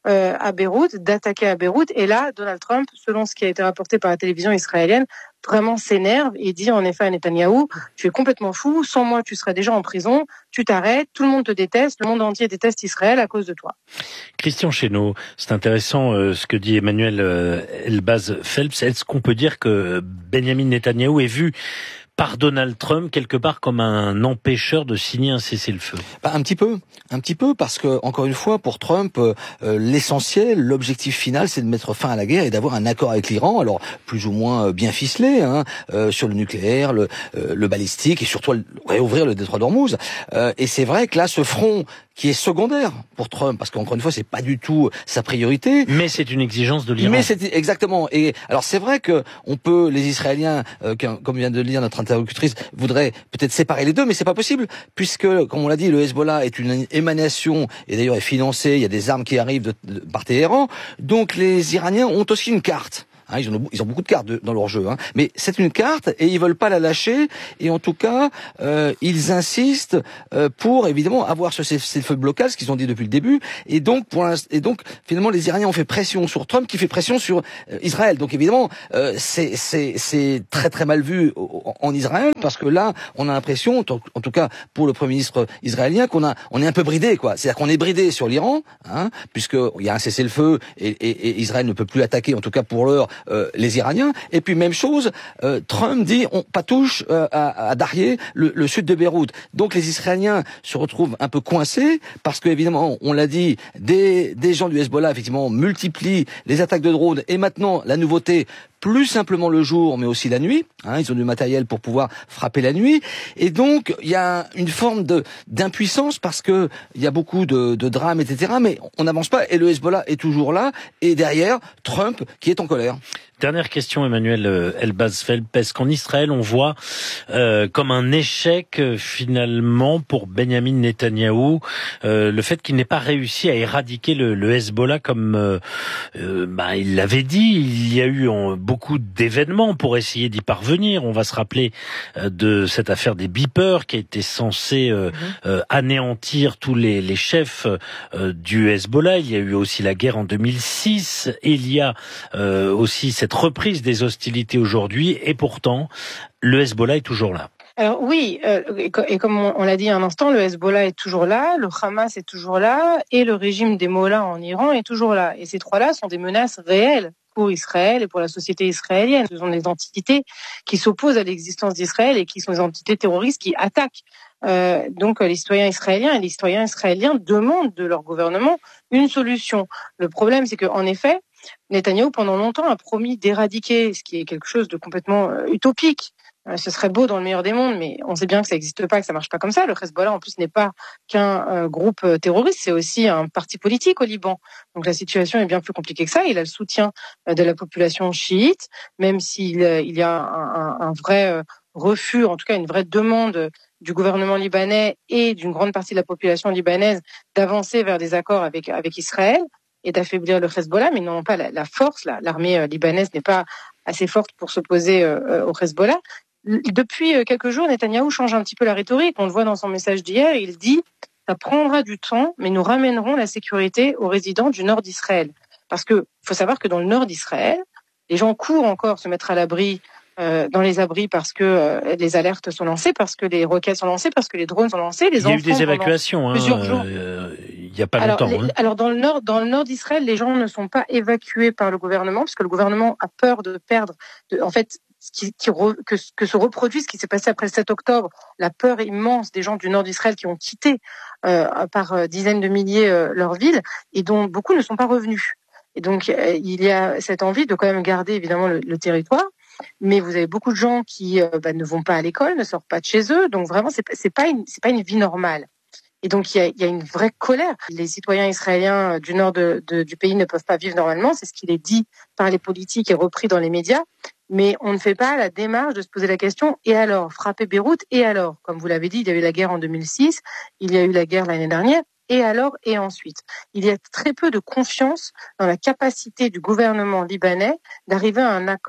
euh, à Beyrouth, d'attaquer à Beyrouth. Et là, Donald Trump, selon ce qui a été rapporté par la télévision israélienne, vraiment s'énerve et dit en effet à Netanyahou, tu es complètement fou, sans moi tu serais déjà en prison, tu t'arrêtes, tout le monde te déteste, le monde entier déteste Israël à cause de toi. Christian Chesneau, c'est intéressant euh, ce que dit Emmanuel euh, Elbaz Phelps. Est-ce qu'on peut dire que Benjamin Netanyahou est vu par Donald Trump quelque part comme un empêcheur de signer un cessez-le-feu? Bah, un petit peu, un petit peu, parce que encore une fois, pour Trump, euh, l'essentiel, l'objectif final, c'est de mettre fin à la guerre et d'avoir un accord avec l'Iran, alors plus ou moins bien ficelé, hein, euh, sur le nucléaire, le, euh, le balistique et surtout réouvrir le détroit d'Ormuz. Euh, et c'est vrai que là, ce front qui est secondaire pour Trump, parce qu'encore une fois, c'est pas du tout sa priorité. Mais c'est une exigence de l'Iran. Mais c'est exactement. Et alors c'est vrai que on peut, les Israéliens, euh, comme vient de le dire notre interlocutrice, voudraient peut-être séparer les deux, mais c'est pas possible, puisque, comme on l'a dit, le Hezbollah est une émanation et d'ailleurs est financé. Il y a des armes qui arrivent de, de, par Téhéran. Donc les Iraniens ont aussi une carte. Hein, ils, ont, ils ont beaucoup de cartes de, dans leur jeu, hein. Mais c'est une carte et ils veulent pas la lâcher. Et en tout cas, euh, ils insistent euh, pour évidemment avoir ce cessez-le-feu de blocage, ce qu'ils ont dit depuis le début. Et donc, pour et donc finalement, les Iraniens ont fait pression sur Trump, qui fait pression sur euh, Israël. Donc évidemment, euh, c'est c'est c'est très très mal vu en, en Israël, parce que là, on a l'impression, en tout cas pour le Premier ministre israélien, qu'on a on est un peu bridé, quoi. C'est-à-dire qu'on est bridé sur l'Iran, hein, puisque il y a un cessez-le-feu et, et, et Israël ne peut plus attaquer, en tout cas pour l'heure. Euh, les Iraniens. Et puis même chose, euh, Trump dit on pas touche euh, à, à Darrié, le, le sud de Beyrouth. Donc les Israéliens se retrouvent un peu coincés parce que évidemment, on l'a dit, des, des gens du Hezbollah effectivement multiplient les attaques de drones et maintenant la nouveauté, plus simplement le jour, mais aussi la nuit. Hein, ils ont du matériel pour pouvoir frapper la nuit. Et donc, il y a une forme de d'impuissance parce que il y a beaucoup de, de drames, et cetera. Mais on n'avance pas et le Hezbollah est toujours là. Et derrière, Trump qui est en colère. Dernière question, Emmanuel Elbaz Phelps. Est-ce qu'en Israël, on voit euh, comme un échec euh, finalement pour Benjamin Netanyahou euh, le fait qu'il n'ait pas réussi à éradiquer le, le Hezbollah comme euh, euh, bah, il l'avait dit. Il y a eu en, beaucoup d'événements pour essayer d'y parvenir. On va se rappeler euh, de cette affaire des beepers qui a été censée euh, mmh. euh, anéantir tous les, les chefs euh, du Hezbollah. Il y a eu aussi la guerre en deux mille six. Il y a euh, aussi cette reprise des hostilités aujourd'hui, et pourtant, le Hezbollah est toujours là. Alors oui, euh, et comme on, on l'a dit un instant, le Hezbollah est toujours là, le Hamas est toujours là, et le régime des Mollahs en Iran est toujours là. Et ces trois-là sont des menaces réelles pour Israël et pour la société israélienne. Ce sont des entités qui s'opposent à l'existence d'Israël et qui sont des entités terroristes qui attaquent. Euh, donc les citoyens israéliens et les citoyens israéliens demandent de leur gouvernement une solution. Le problème, c'est qu'en effet, Netanyahou, pendant longtemps, a promis d'éradiquer, ce qui est quelque chose de complètement euh, utopique. Euh, ce serait beau dans le meilleur des mondes, mais on sait bien que ça n'existe pas, que ça marche pas comme ça. Le Hezbollah, en plus, n'est pas qu'un euh, groupe euh, terroriste, c'est aussi un parti politique au Liban. Donc la situation est bien plus compliquée que ça. Il a le soutien euh, de la population chiite, même s'il euh, il y a un, un, un vrai euh, refus, en tout cas une vraie demande du gouvernement libanais et d'une grande partie de la population libanaise d'avancer vers des accords avec, avec Israël et d'affaiblir le Hezbollah, mais ils n'ont pas la, la force. La, l'armée euh, libanaise n'est pas assez forte pour s'opposer euh, au Hezbollah. Depuis euh, quelques jours, Netanyahou change un petit peu la rhétorique. On le voit dans son message d'hier. Il dit « ça prendra du temps, mais nous ramènerons la sécurité aux résidents du nord d'Israël ». Parce que faut savoir que dans le nord d'Israël, les gens courent encore se mettre à l'abri, euh, dans les abris parce que euh, les alertes sont lancées, parce que les roquettes sont lancées, parce que les drones sont lancés. Les il y a eu des évacuations, hein, plusieurs jours. Euh, il n'y a pas alors, longtemps. Les, hein. Alors dans le nord, dans le nord d'Israël, les gens ne sont pas évacués par le gouvernement, parce que le gouvernement a peur de perdre. De, en fait, qui, qui re, que, que se reproduise ce qui s'est passé après le sept octobre, la peur immense des gens du nord d'Israël qui ont quitté euh, par euh, dizaines de milliers euh, leur ville et dont beaucoup ne sont pas revenus. Et donc euh, il y a cette envie de quand même garder évidemment le, le territoire. Mais vous avez beaucoup de gens qui euh, bah, ne vont pas à l'école, ne sortent pas de chez eux, donc vraiment c'est, c'est pas une c'est pas une vie normale. Et donc il y a, il y a une vraie colère. Les citoyens israéliens du nord de, de, du pays ne peuvent pas vivre normalement, c'est ce qui est dit par les politiques et repris dans les médias. Mais on ne fait pas la démarche de se poser la question. Et alors, frapper Beyrouth, et alors, comme vous l'avez dit, il y a eu la guerre en deux mille six, il y a eu la guerre l'année dernière. Et alors, et ensuite, il y a très peu de confiance dans la capacité du gouvernement libanais d'arriver à un accord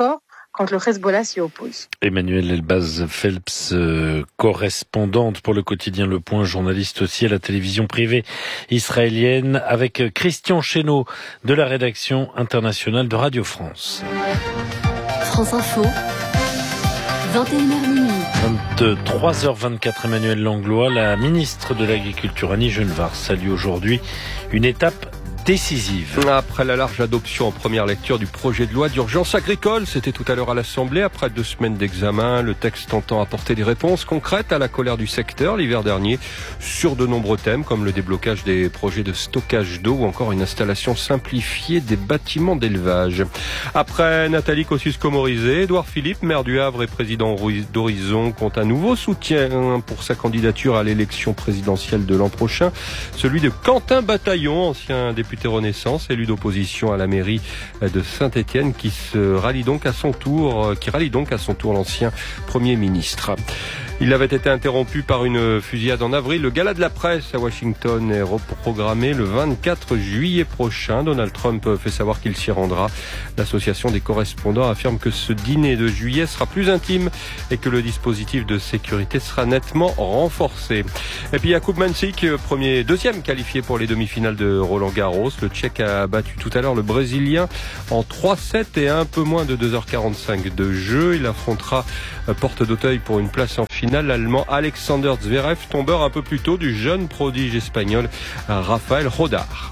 quand le Hezbollah s'y oppose. Emmanuel Elbaz Phelps, euh, correspondante pour le quotidien Le Point, journaliste aussi à la télévision privée israélienne, avec Christian Chesneau de la rédaction internationale de Radio France. France Info, vingt et une heures minuit. vingt-trois heures vingt-quatre, Emmanuel Langlois, la ministre de l'Agriculture Annie Genevard salue aujourd'hui une étape décisive. Après la large adoption en première lecture du projet de loi d'urgence agricole, c'était tout à l'heure à l'Assemblée, après deux semaines d'examen, le texte tentant apporter des réponses concrètes à la colère du secteur l'hiver dernier sur de nombreux thèmes comme le déblocage des projets de stockage d'eau ou encore une installation simplifiée des bâtiments d'élevage. Après Nathalie Kosciusko-Morizet, Édouard Philippe, maire du Havre et président d'Horizon, compte un nouveau soutien pour sa candidature à l'élection présidentielle de l'an prochain, celui de Quentin Bataillon, ancien député Renaissance, élu d'opposition à la mairie de Saint-Étienne, qui se rallie donc à son tour, qui rallie donc à son tour l'ancien Premier ministre. Il avait été interrompu par une fusillade en avril. Le gala de la presse à Washington est reprogrammé le vingt-quatre juillet prochain. Donald Trump fait savoir qu'il s'y rendra. L'association des correspondants affirme que ce dîner de juillet sera plus intime et que le dispositif de sécurité sera nettement renforcé. Et puis Jakub Mensik, premier, deuxième qualifié pour les demi-finales de Roland-Garros. Le Tchèque a battu tout à l'heure le Brésilien en trois sept et un peu moins de deux heures quarante-cinq de jeu. Il affrontera porte d'Auteuil pour une place en finale l'Allemand Alexander Zverev, tombeur un peu plus tôt du jeune prodige espagnol Rafael Rodar.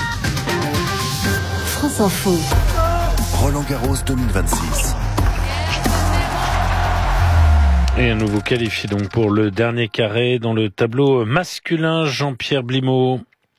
France Info. Roland Garros deux mille vingt-six. Et un nouveau qualifié donc pour le dernier carré dans le tableau masculin, Jean-Pierre Blimaud.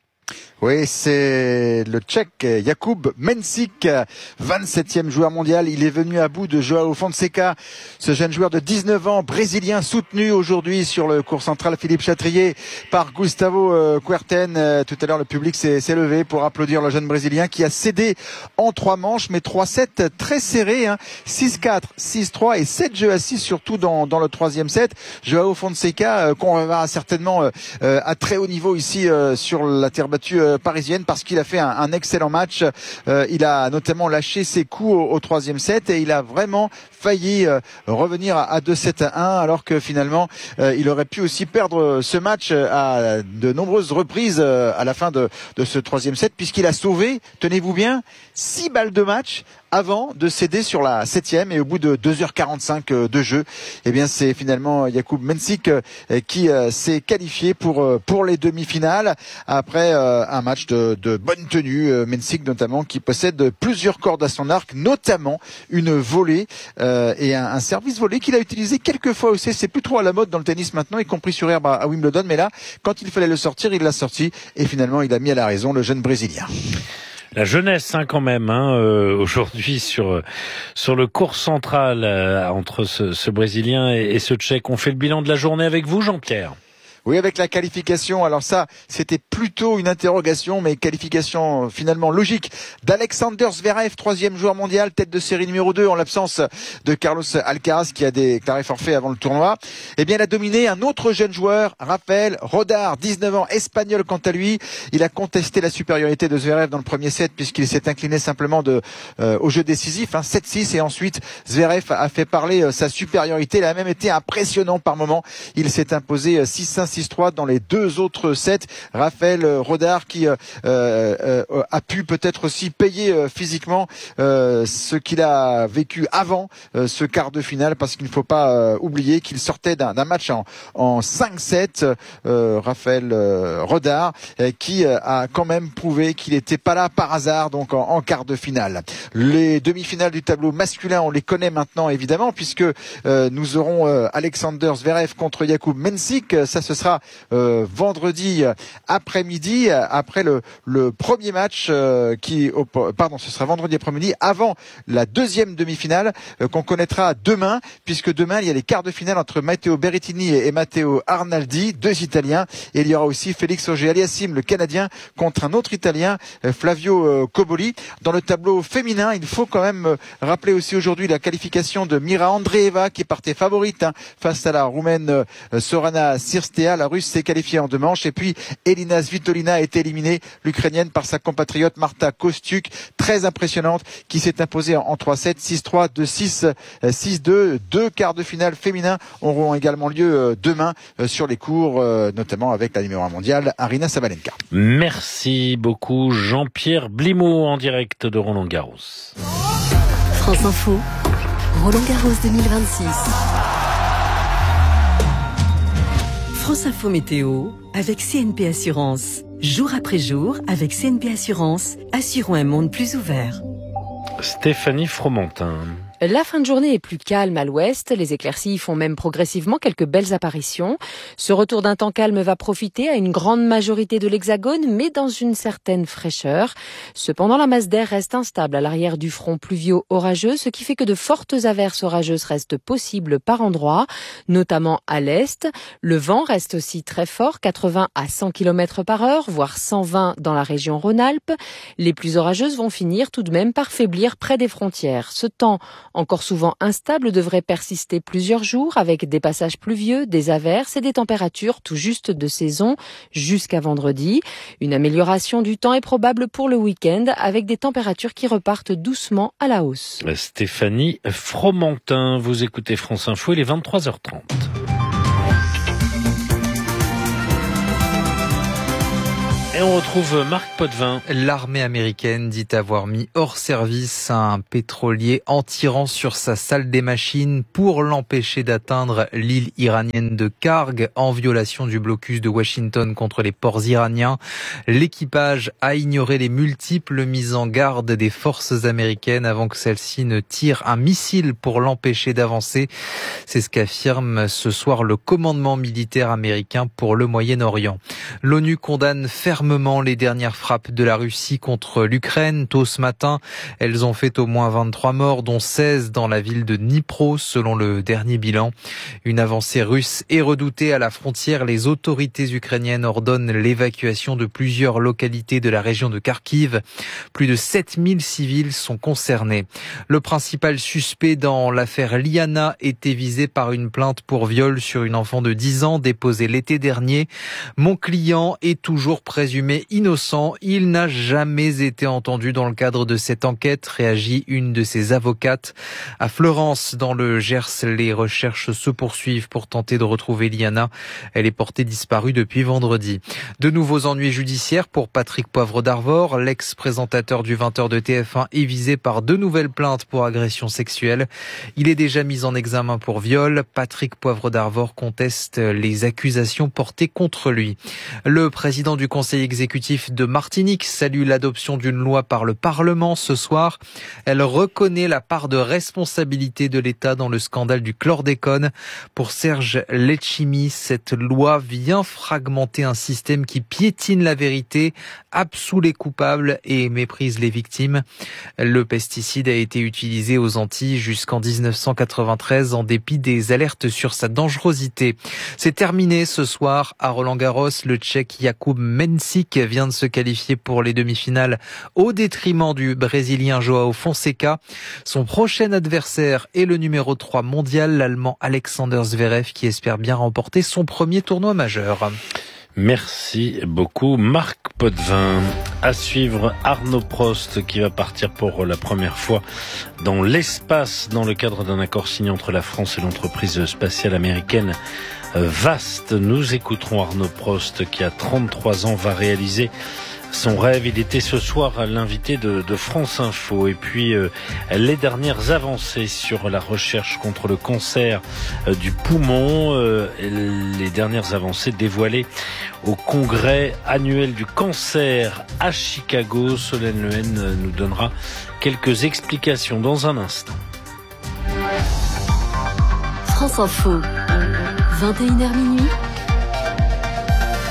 Oui, c'est le Tchèque Jakub Mensik, vingt-septième joueur mondial. Il est venu à bout de Joao Fonseca, ce jeune joueur de dix-neuf ans, brésilien, soutenu aujourd'hui sur le court central Philippe Chatrier par Gustavo Kuerten. Tout à l'heure, le public s'est, s'est levé pour applaudir le jeune brésilien qui a cédé en trois manches, mais trois sept très serrés, hein. six quatre, six trois et sept jeux à six, surtout dans, dans le troisième set. Joao Fonseca, euh, qu'on verra certainement euh, à très haut niveau ici euh, sur la terre battue euh, parisienne, parce qu'il a fait un, un excellent match. Euh, il a notamment lâché ses coups au, au troisième set et il a vraiment failli euh, revenir à, à deux sept à un, alors que finalement euh, il aurait pu aussi perdre ce match à de nombreuses reprises euh, à la fin de, de ce troisième set, puisqu'il a sauvé, tenez-vous bien, six balles de match avant de céder sur la septième, et au bout de deux heures quarante-cinq de jeu, eh bien c'est finalement Jakub Mensik qui s'est qualifié pour pour les demi-finales après un match de, de bonne tenue. Mensik notamment qui possède plusieurs cordes à son arc, notamment une volée euh, et un, un service volé qu'il a utilisé quelques fois aussi. C'est plus trop à la mode dans le tennis maintenant, y compris sur herbe à, à Wimbledon, mais là quand il fallait le sortir, il l'a sorti et finalement il a mis à la raison le jeune Brésilien. La jeunesse, hein, quand même, hein, euh, aujourd'hui sur sur le court central euh, entre ce, ce Brésilien et, et ce Tchèque. On fait le bilan de la journée avec vous, Jean-Pierre. Oui, avec la qualification. Alors ça, c'était plutôt une interrogation, mais qualification finalement logique d'Alexander Zverev, troisième joueur mondial, tête de série numéro deux, en l'absence de Carlos Alcaraz qui a déclaré forfait avant le tournoi. Eh bien, il a dominé un autre jeune joueur, Rafael Rodar, dix-neuf ans, espagnol quant à lui. Il a contesté la supériorité de Zverev dans le premier set, puisqu'il s'est incliné simplement de, euh, au jeu décisif, hein, sept six, et ensuite Zverev a fait parler euh, sa supériorité. Il a même été impressionnant par moment. Il s'est imposé euh, six cinq, six trois dans les deux autres sets. Raphaël Rodar qui euh, euh, a pu peut-être aussi payer euh, physiquement euh, ce qu'il a vécu avant euh, ce quart de finale, parce qu'il ne faut pas euh, oublier qu'il sortait d'un, d'un match en, en cinq sept, euh, Raphaël euh, Rodar, euh, qui euh, a quand même prouvé qu'il n'était pas là par hasard, donc en, en quart de finale. Les demi-finales du tableau masculin, on les connaît maintenant évidemment, puisque euh, nous aurons euh, Alexander Zverev contre Jakub Mensik. Ça, ce sera euh, vendredi après-midi, après le, le premier match euh, qui, oh, pardon, ce sera vendredi après-midi, avant la deuxième demi-finale euh, qu'on connaîtra demain, puisque demain il y a les quarts de finale entre Matteo Berrettini et, et Matteo Arnaldi, deux Italiens, et il y aura aussi Félix Auger-Aliassime, le Canadien, contre un autre Italien, euh, Flavio euh, Cobolli. Dans le tableau féminin, il faut quand même euh, rappeler aussi aujourd'hui la qualification de Mira Andreeva, qui partait favorite hein, face à la Roumaine euh, Sorana Cirstea. Svitolina, la Russe, s'est qualifiée en deux manches. Et puis, Elina Svitolina a été éliminée, l'Ukrainienne, par sa compatriote Marta Kostyuk, très impressionnante, qui s'est imposée en trois sept, six trois, deux six, six deux. Deux quarts de finale féminins auront également lieu demain sur les cours, notamment avec la numéro un mondiale, Aryna Sabalenka. Merci beaucoup Jean-Pierre Blimaud en direct de Roland-Garros. France Info, Roland-Garros deux mille vingt-six. France Info Météo avec C N P Assurance. Jour après jour, avec C N P Assurance, assurons un monde plus ouvert. Stéphanie Fromentin. La fin de journée est plus calme à l'ouest. Les éclaircies font même progressivement quelques belles apparitions. Ce retour d'un temps calme va profiter à une grande majorité de l'Hexagone, mais dans une certaine fraîcheur. Cependant, la masse d'air reste instable à l'arrière du front pluvio-orageux, ce qui fait que de fortes averses orageuses restent possibles par endroits, notamment à l'est. Le vent reste aussi très fort, quatre-vingts à cent kilomètres par heure, voire cent vingt dans la région Rhône-Alpes. Les pluies orageuses vont finir tout de même par faiblir près des frontières. Ce temps encore souvent instable devrait persister plusieurs jours avec des passages pluvieux, des averses et des températures tout juste de saison jusqu'à vendredi. Une amélioration du temps est probable pour le week-end avec des températures qui repartent doucement à la hausse. Stéphanie Fromentin, vous écoutez France Info, il est vingt-trois heures trente. Et on retrouve Marc Potvin. L'armée américaine dit avoir mis hors service un pétrolier en tirant sur sa salle des machines pour l'empêcher d'atteindre l'île iranienne de Karg en violation du blocus de Washington contre les ports iraniens. L'équipage a ignoré les multiples mises en garde des forces américaines avant que celles-ci ne tirent un missile pour l'empêcher d'avancer. C'est ce qu'affirme ce soir le commandement militaire américain pour le Moyen-Orient. L'ONU condamne fermement les dernières frappes de la Russie contre l'Ukraine. Tôt ce matin, elles ont fait au moins vingt-trois morts, dont seize dans la ville de Dnipro, selon le dernier bilan. Une avancée russe est redoutée à la frontière. Les autorités ukrainiennes ordonnent l'évacuation de plusieurs localités de la région de Kharkiv. Plus de sept mille civils sont concernés. Le principal suspect dans l'affaire Liana était visé par une plainte pour viol sur une enfant de dix ans déposée l'été dernier. Mon client est toujours présumé innocent. Il n'a jamais été entendu dans le cadre de cette enquête, réagit une de ses avocates. À Fleurance, dans le Gers, les recherches se poursuivent pour tenter de retrouver Liana. Elle est portée disparue depuis vendredi. De nouveaux ennuis judiciaires pour Patrick Poivre d'Arvor. L'ex-présentateur du vingt heures de T F un est visé par deux nouvelles plaintes pour agression sexuelle. Il est déjà mis en examen pour viol. Patrick Poivre d'Arvor conteste les accusations portées contre lui. Le président du Conseil exécutif de Martinique salue l'adoption d'une loi par le Parlement ce soir. Elle reconnaît la part de responsabilité de l'État dans le scandale du chlordécone. Pour Serge Letchimy, cette loi vient fragmenter un système qui piétine la vérité, absout les coupables et méprise les victimes. Le pesticide a été utilisé aux Antilles jusqu'en dix-neuf cent quatre-vingt-treize en dépit des alertes sur sa dangerosité. C'est terminé ce soir à Roland-Garros. Le Tchèque Jakub Mensik vient de se qualifier pour les demi-finales au détriment du Brésilien Joao Fonseca. Son prochain adversaire est le numéro trois mondial, l'Allemand Alexander Zverev, qui espère bien remporter son premier tournoi majeur. Merci beaucoup Marc Potvin. À suivre Arnaud Prost qui va partir pour la première fois dans l'espace dans le cadre d'un accord signé entre la France et l'entreprise spatiale américaine Vast. Nous écouterons Arnaud Prost qui à trente-trois ans va réaliser son rêve. Il était ce soir l'invité de, de France Info. Et puis euh, les dernières avancées sur la recherche contre le cancer euh, du poumon, euh, les dernières avancées dévoilées au congrès annuel du cancer à Chicago. Solène Lehen nous donnera quelques explications dans un instant. France Info, vingt et une heures minuit.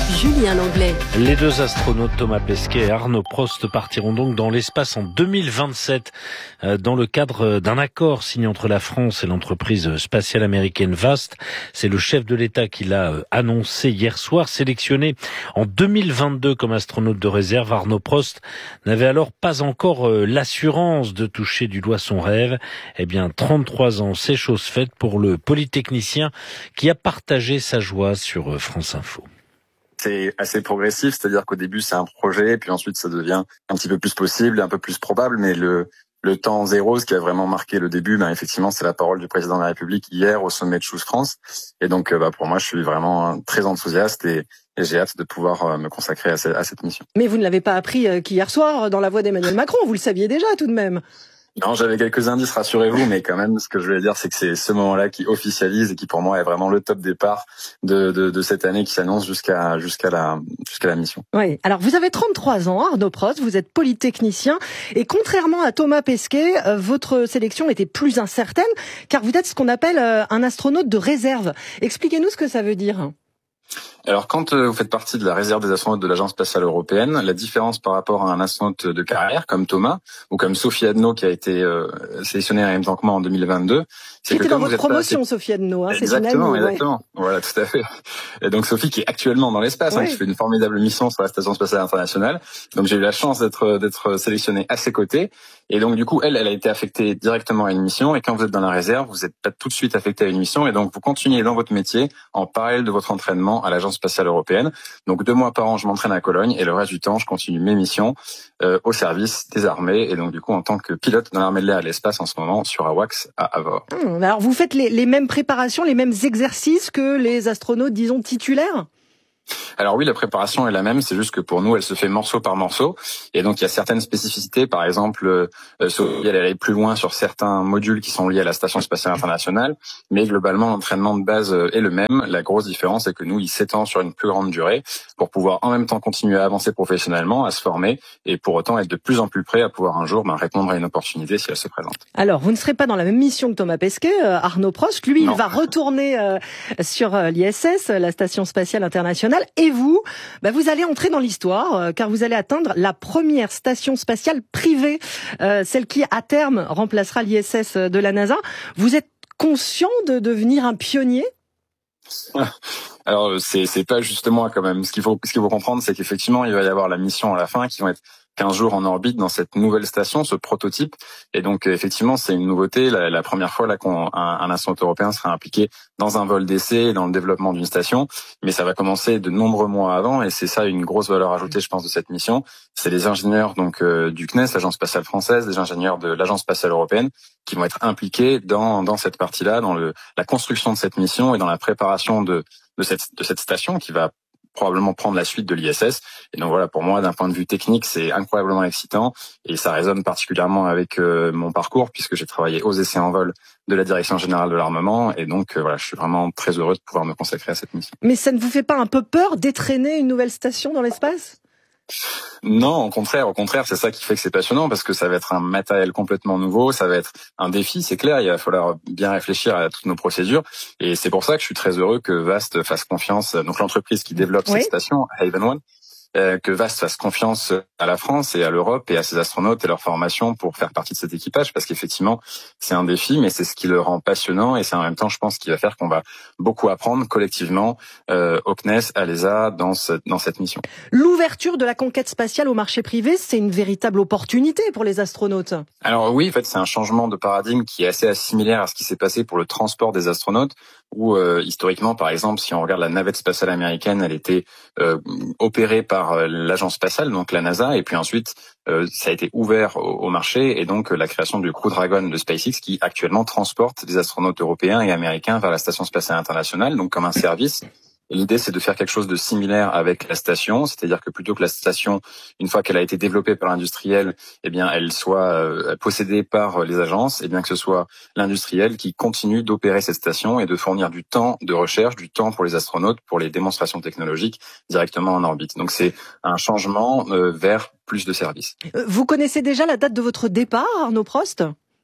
Julien Langlais. Les deux astronautes Thomas Pesquet et Arnaud Prost partiront donc dans l'espace en deux mille vingt-sept dans le cadre d'un accord signé entre la France et l'entreprise spatiale américaine Vast. C'est le chef de l'État qui l'a annoncé hier soir. Sélectionné en deux mille vingt-deux comme astronaute de réserve, Arnaud Prost n'avait alors pas encore l'assurance de toucher du doigt son rêve. Eh bien, trente-trois ans, c'est chose faite pour le polytechnicien qui a partagé sa joie sur France Info. C'est assez progressif, c'est-à-dire qu'au début c'est un projet, puis ensuite ça devient un petit peu plus possible, un peu plus probable, mais le le temps zéro, ce qui a vraiment marqué le début, ben effectivement c'est la parole du président de la République hier au sommet de Choose France, et donc bah, pour moi je suis vraiment très enthousiaste et, et j'ai hâte de pouvoir me consacrer à, ce, à cette mission. Mais vous ne l'avez pas appris qu'hier soir dans la voix d'Emmanuel Macron, vous le saviez déjà tout de même. Non, j'avais quelques indices, rassurez-vous, mais quand même, ce que je voulais dire, c'est que c'est ce moment-là qui officialise et qui, pour moi, est vraiment le top départ de, de, de cette année qui s'annonce jusqu'à, jusqu'à la, jusqu'à la mission. Oui. Alors, vous avez trente-trois ans, Arnaud Prost, vous êtes polytechnicien, et contrairement à Thomas Pesquet, euh, votre sélection était plus incertaine, car vous êtes ce qu'on appelle euh, un astronaute de réserve. Expliquez-nous ce que ça veut dire. Alors, quand vous faites partie de la réserve des astronautes de l'Agence spatiale européenne, la différence par rapport à un astronaute de carrière comme Thomas ou comme Sophie Adno qui a été euh, sélectionnée en même temps que moi en deux mille vingt-deux, c'est qui que était comme dans vous votre êtes promotion, pas... Sophie Adno, hein, exactement, c'est une amie, exactement, ouais. Voilà, tout à fait. Et donc Sophie qui est actuellement dans l'espace, ouais. hein, qui fait une formidable mission sur la Station spatiale internationale. Donc j'ai eu la chance d'être d'être sélectionné à ses côtés. Et donc du coup, elle, elle a été affectée directement à une mission. Et quand vous êtes dans la réserve, vous n'êtes pas tout de suite affecté à une mission. Et donc vous continuez dans votre métier en parallèle de votre entraînement à l'Agence spatiale européenne. Donc deux mois par an, je m'entraîne à Cologne et le reste du temps, je continue mes missions euh, au service des armées et donc du coup en tant que pilote dans l'armée de l'air à l'espace en ce moment sur AWACS à Avord. Hum, alors vous faites les, les mêmes préparations, les mêmes exercices que les astronautes, disons, titulaires ? Alors oui, la préparation est la même, c'est juste que pour nous, elle se fait morceau par morceau. Et donc, il y a certaines spécificités. Par exemple, euh, Sophie, elle allait plus loin sur certains modules qui sont liés à la Station spatiale internationale. Mais globalement, l'entraînement de base est le même. La grosse différence, c'est que nous, il s'étend sur une plus grande durée pour pouvoir en même temps continuer à avancer professionnellement, à se former et pour autant être de plus en plus prêt à pouvoir un jour ben, répondre à une opportunité si elle se présente. Alors, vous ne serez pas dans la même mission que Thomas Pesquet, euh, Arnaud Prost. Lui, non. il va retourner euh, sur euh, l'I S S, la Station spatiale internationale. Et vous, bah vous allez entrer dans l'histoire, euh, car vous allez atteindre la première station spatiale privée, euh, celle qui à terme remplacera l'I S S de la NASA. Vous êtes conscient de devenir un pionnier ? Alors c'est c'est pas justement quand même ce qu'il faut ce qu'il faut comprendre, c'est qu'effectivement il va y avoir la mission à la fin qui vont être quinze jours en orbite dans cette nouvelle station, ce prototype. Et donc, effectivement, c'est une nouveauté. La, la première fois là qu'un un astronaute européen sera impliqué dans un vol d'essai, dans le développement d'une station. Mais ça va commencer de nombreux mois avant. Et c'est ça une grosse valeur ajoutée, je pense, de cette mission. C'est les ingénieurs donc euh, du C N E S, l'Agence spatiale française, les ingénieurs de l'Agence spatiale européenne, qui vont être impliqués dans dans cette partie-là, dans le la construction de cette mission et dans la préparation de de cette de cette station qui va probablement prendre la suite de l'I S S. Et donc voilà, pour moi, d'un point de vue technique, c'est incroyablement excitant et ça résonne particulièrement avec euh, mon parcours puisque j'ai travaillé aux essais en vol de la Direction générale de l'armement et donc euh, voilà, je suis vraiment très heureux de pouvoir me consacrer à cette mission. Mais ça ne vous fait pas un peu peur d'étraîner une nouvelle station dans l'espace ? Non, au contraire, au contraire, c'est ça qui fait que c'est passionnant parce que ça va être un matériel complètement nouveau, ça va être un défi, c'est clair, il va falloir bien réfléchir à toutes nos procédures et c'est pour ça que je suis très heureux que Vast fasse confiance, donc l'entreprise qui développe oui. cette station, Haven One, euh, que Vast fasse confiance à la France et à l'Europe et à ses astronautes et leur formation pour faire partie de cet équipage parce qu'effectivement, c'est un défi, mais c'est ce qui le rend passionnant et c'est en même temps, je pense, qui va faire qu'on va beaucoup apprendre collectivement euh, au C N E S, à l'E S A, dans, ce, dans cette mission. L'ouverture de la conquête spatiale au marché privé, c'est une véritable opportunité pour les astronautes. Alors oui, en fait, c'est un changement de paradigme qui est assez similaire à ce qui s'est passé pour le transport des astronautes, où euh, historiquement, par exemple, si on regarde la navette spatiale américaine, elle était euh, opérée par l'agence spatiale, donc la NASA, et puis ensuite euh, ça a été ouvert au, au marché et donc euh, la création du Crew Dragon de SpaceX qui actuellement transporte des astronautes européens et américains vers la Station spatiale internationale, donc comme un service. Et l'idée, c'est de faire quelque chose de similaire avec la station, c'est-à-dire que plutôt que la station, une fois qu'elle a été développée par l'industriel, eh bien, elle soit euh, possédée par les agences, et bien que ce soit l'industriel qui continue d'opérer cette station et de fournir du temps de recherche, du temps pour les astronautes, pour les démonstrations technologiques directement en orbite. Donc, c'est un changement euh, vers plus de services. Vous connaissez déjà la date de votre départ, Arnaud Prost ?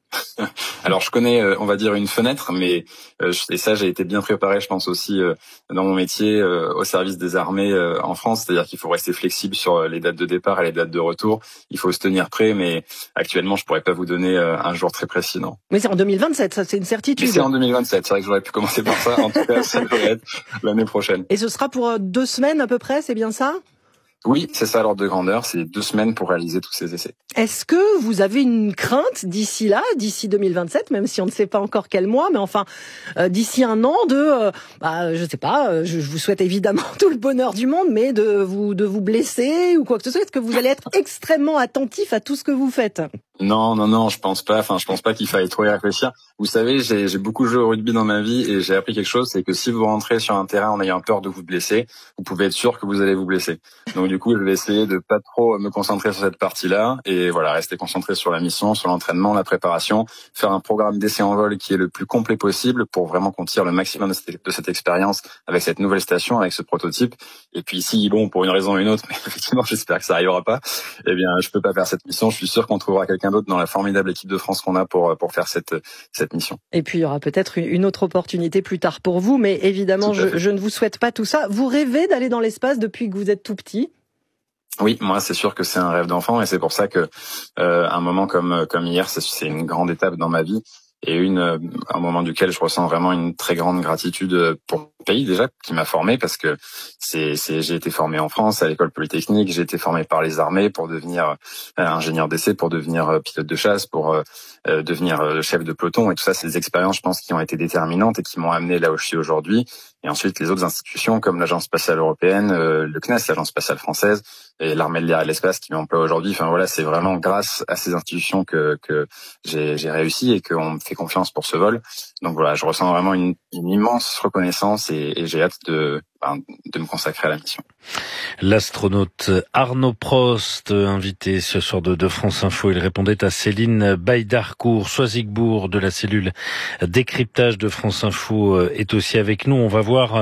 Alors je connais, euh, on va dire, une fenêtre, mais euh, et ça j'ai été bien préparé, je pense aussi euh, dans mon métier euh, au service des armées euh, en France, c'est-à-dire qu'il faut rester flexible sur les dates de départ et les dates de retour. Il faut se tenir prêt, mais actuellement je pourrais pas vous donner euh, un jour très précis, non. Mais c'est en deux mille vingt-sept, ça c'est une certitude. Mais c'est en deux mille vingt-sept, c'est vrai que j'aurais pu commencer par ça. En tout cas, ça devrait être l'année prochaine. Et ce sera pour deux semaines à peu près, c'est bien ça ? Oui, c'est ça l'ordre de grandeur, c'est deux semaines pour réaliser tous ces essais. Est-ce que vous avez une crainte d'ici là, d'ici deux mille vingt-sept, même si on ne sait pas encore quel mois, mais enfin euh, d'ici un an, de, euh, bah, je sais pas, euh, je, je vous souhaite évidemment tout le bonheur du monde, mais de vous de vous blesser ou quoi que ce soit. Est-ce que vous allez être extrêmement attentif à tout ce que vous faites ? Non, non, non, je pense pas. Enfin, je pense pas qu'il faille trop y réfléchir. Vous savez, j'ai, j'ai beaucoup joué au rugby dans ma vie et j'ai appris quelque chose, c'est que si vous rentrez sur un terrain en ayant peur de vous blesser, vous pouvez être sûr que vous allez vous blesser. Donc du coup, je vais essayer de pas trop me concentrer sur cette partie-là et voilà, rester concentré sur la mission, sur l'entraînement, la préparation, faire un programme d'essai en vol qui est le plus complet possible pour vraiment qu'on tire le maximum de cette, de cette expérience avec cette nouvelle station, avec ce prototype. Et puis si, bon, pour une raison ou une autre, mais effectivement, j'espère que ça arrivera pas, eh bien, je peux pas faire cette mission. Je suis sûr qu'on trouvera quelqu'un d'autre dans la formidable équipe de France qu'on a pour pour faire cette cette mission. Et puis il y aura peut-être une autre opportunité plus tard pour vous, mais évidemment je, je ne vous souhaite pas tout ça. Vous rêvez d'aller dans l'espace depuis que vous êtes tout petit ? Oui, moi c'est sûr que c'est un rêve d'enfant et c'est pour ça que euh, un moment comme comme hier, c'est, c'est une grande étape dans ma vie et une un moment duquel je ressens vraiment une très grande gratitude pour le pays déjà qui m'a formé parce que c'est c'est j'ai été formé en France à l'école polytechnique, j'ai été formé par les armées pour devenir euh, ingénieur d'essai, pour devenir euh, pilote de chasse, pour euh, euh, devenir euh, chef de peloton et tout ça, c'est des expériences je pense qui ont été déterminantes et qui m'ont amené là où je suis aujourd'hui. Et ensuite les autres institutions comme l'Agence spatiale européenne, euh, le C N E S, l'Agence spatiale française et l'armée de l'air et de l'espace qui m'emploie aujourd'hui. Enfin voilà, c'est vraiment grâce à ces institutions que que j'ai j'ai réussi et qu'on me fait confiance pour ce vol. Donc voilà, je ressens vraiment une, une immense reconnaissance et, et j'ai hâte de ben, de me consacrer à la mission. L'astronaute Arnaud Prost, invité ce soir de, de France Info, il répondait à Céline Baïdarcourt. Soisigbourg de la cellule décryptage de France Info est aussi avec nous. On va voir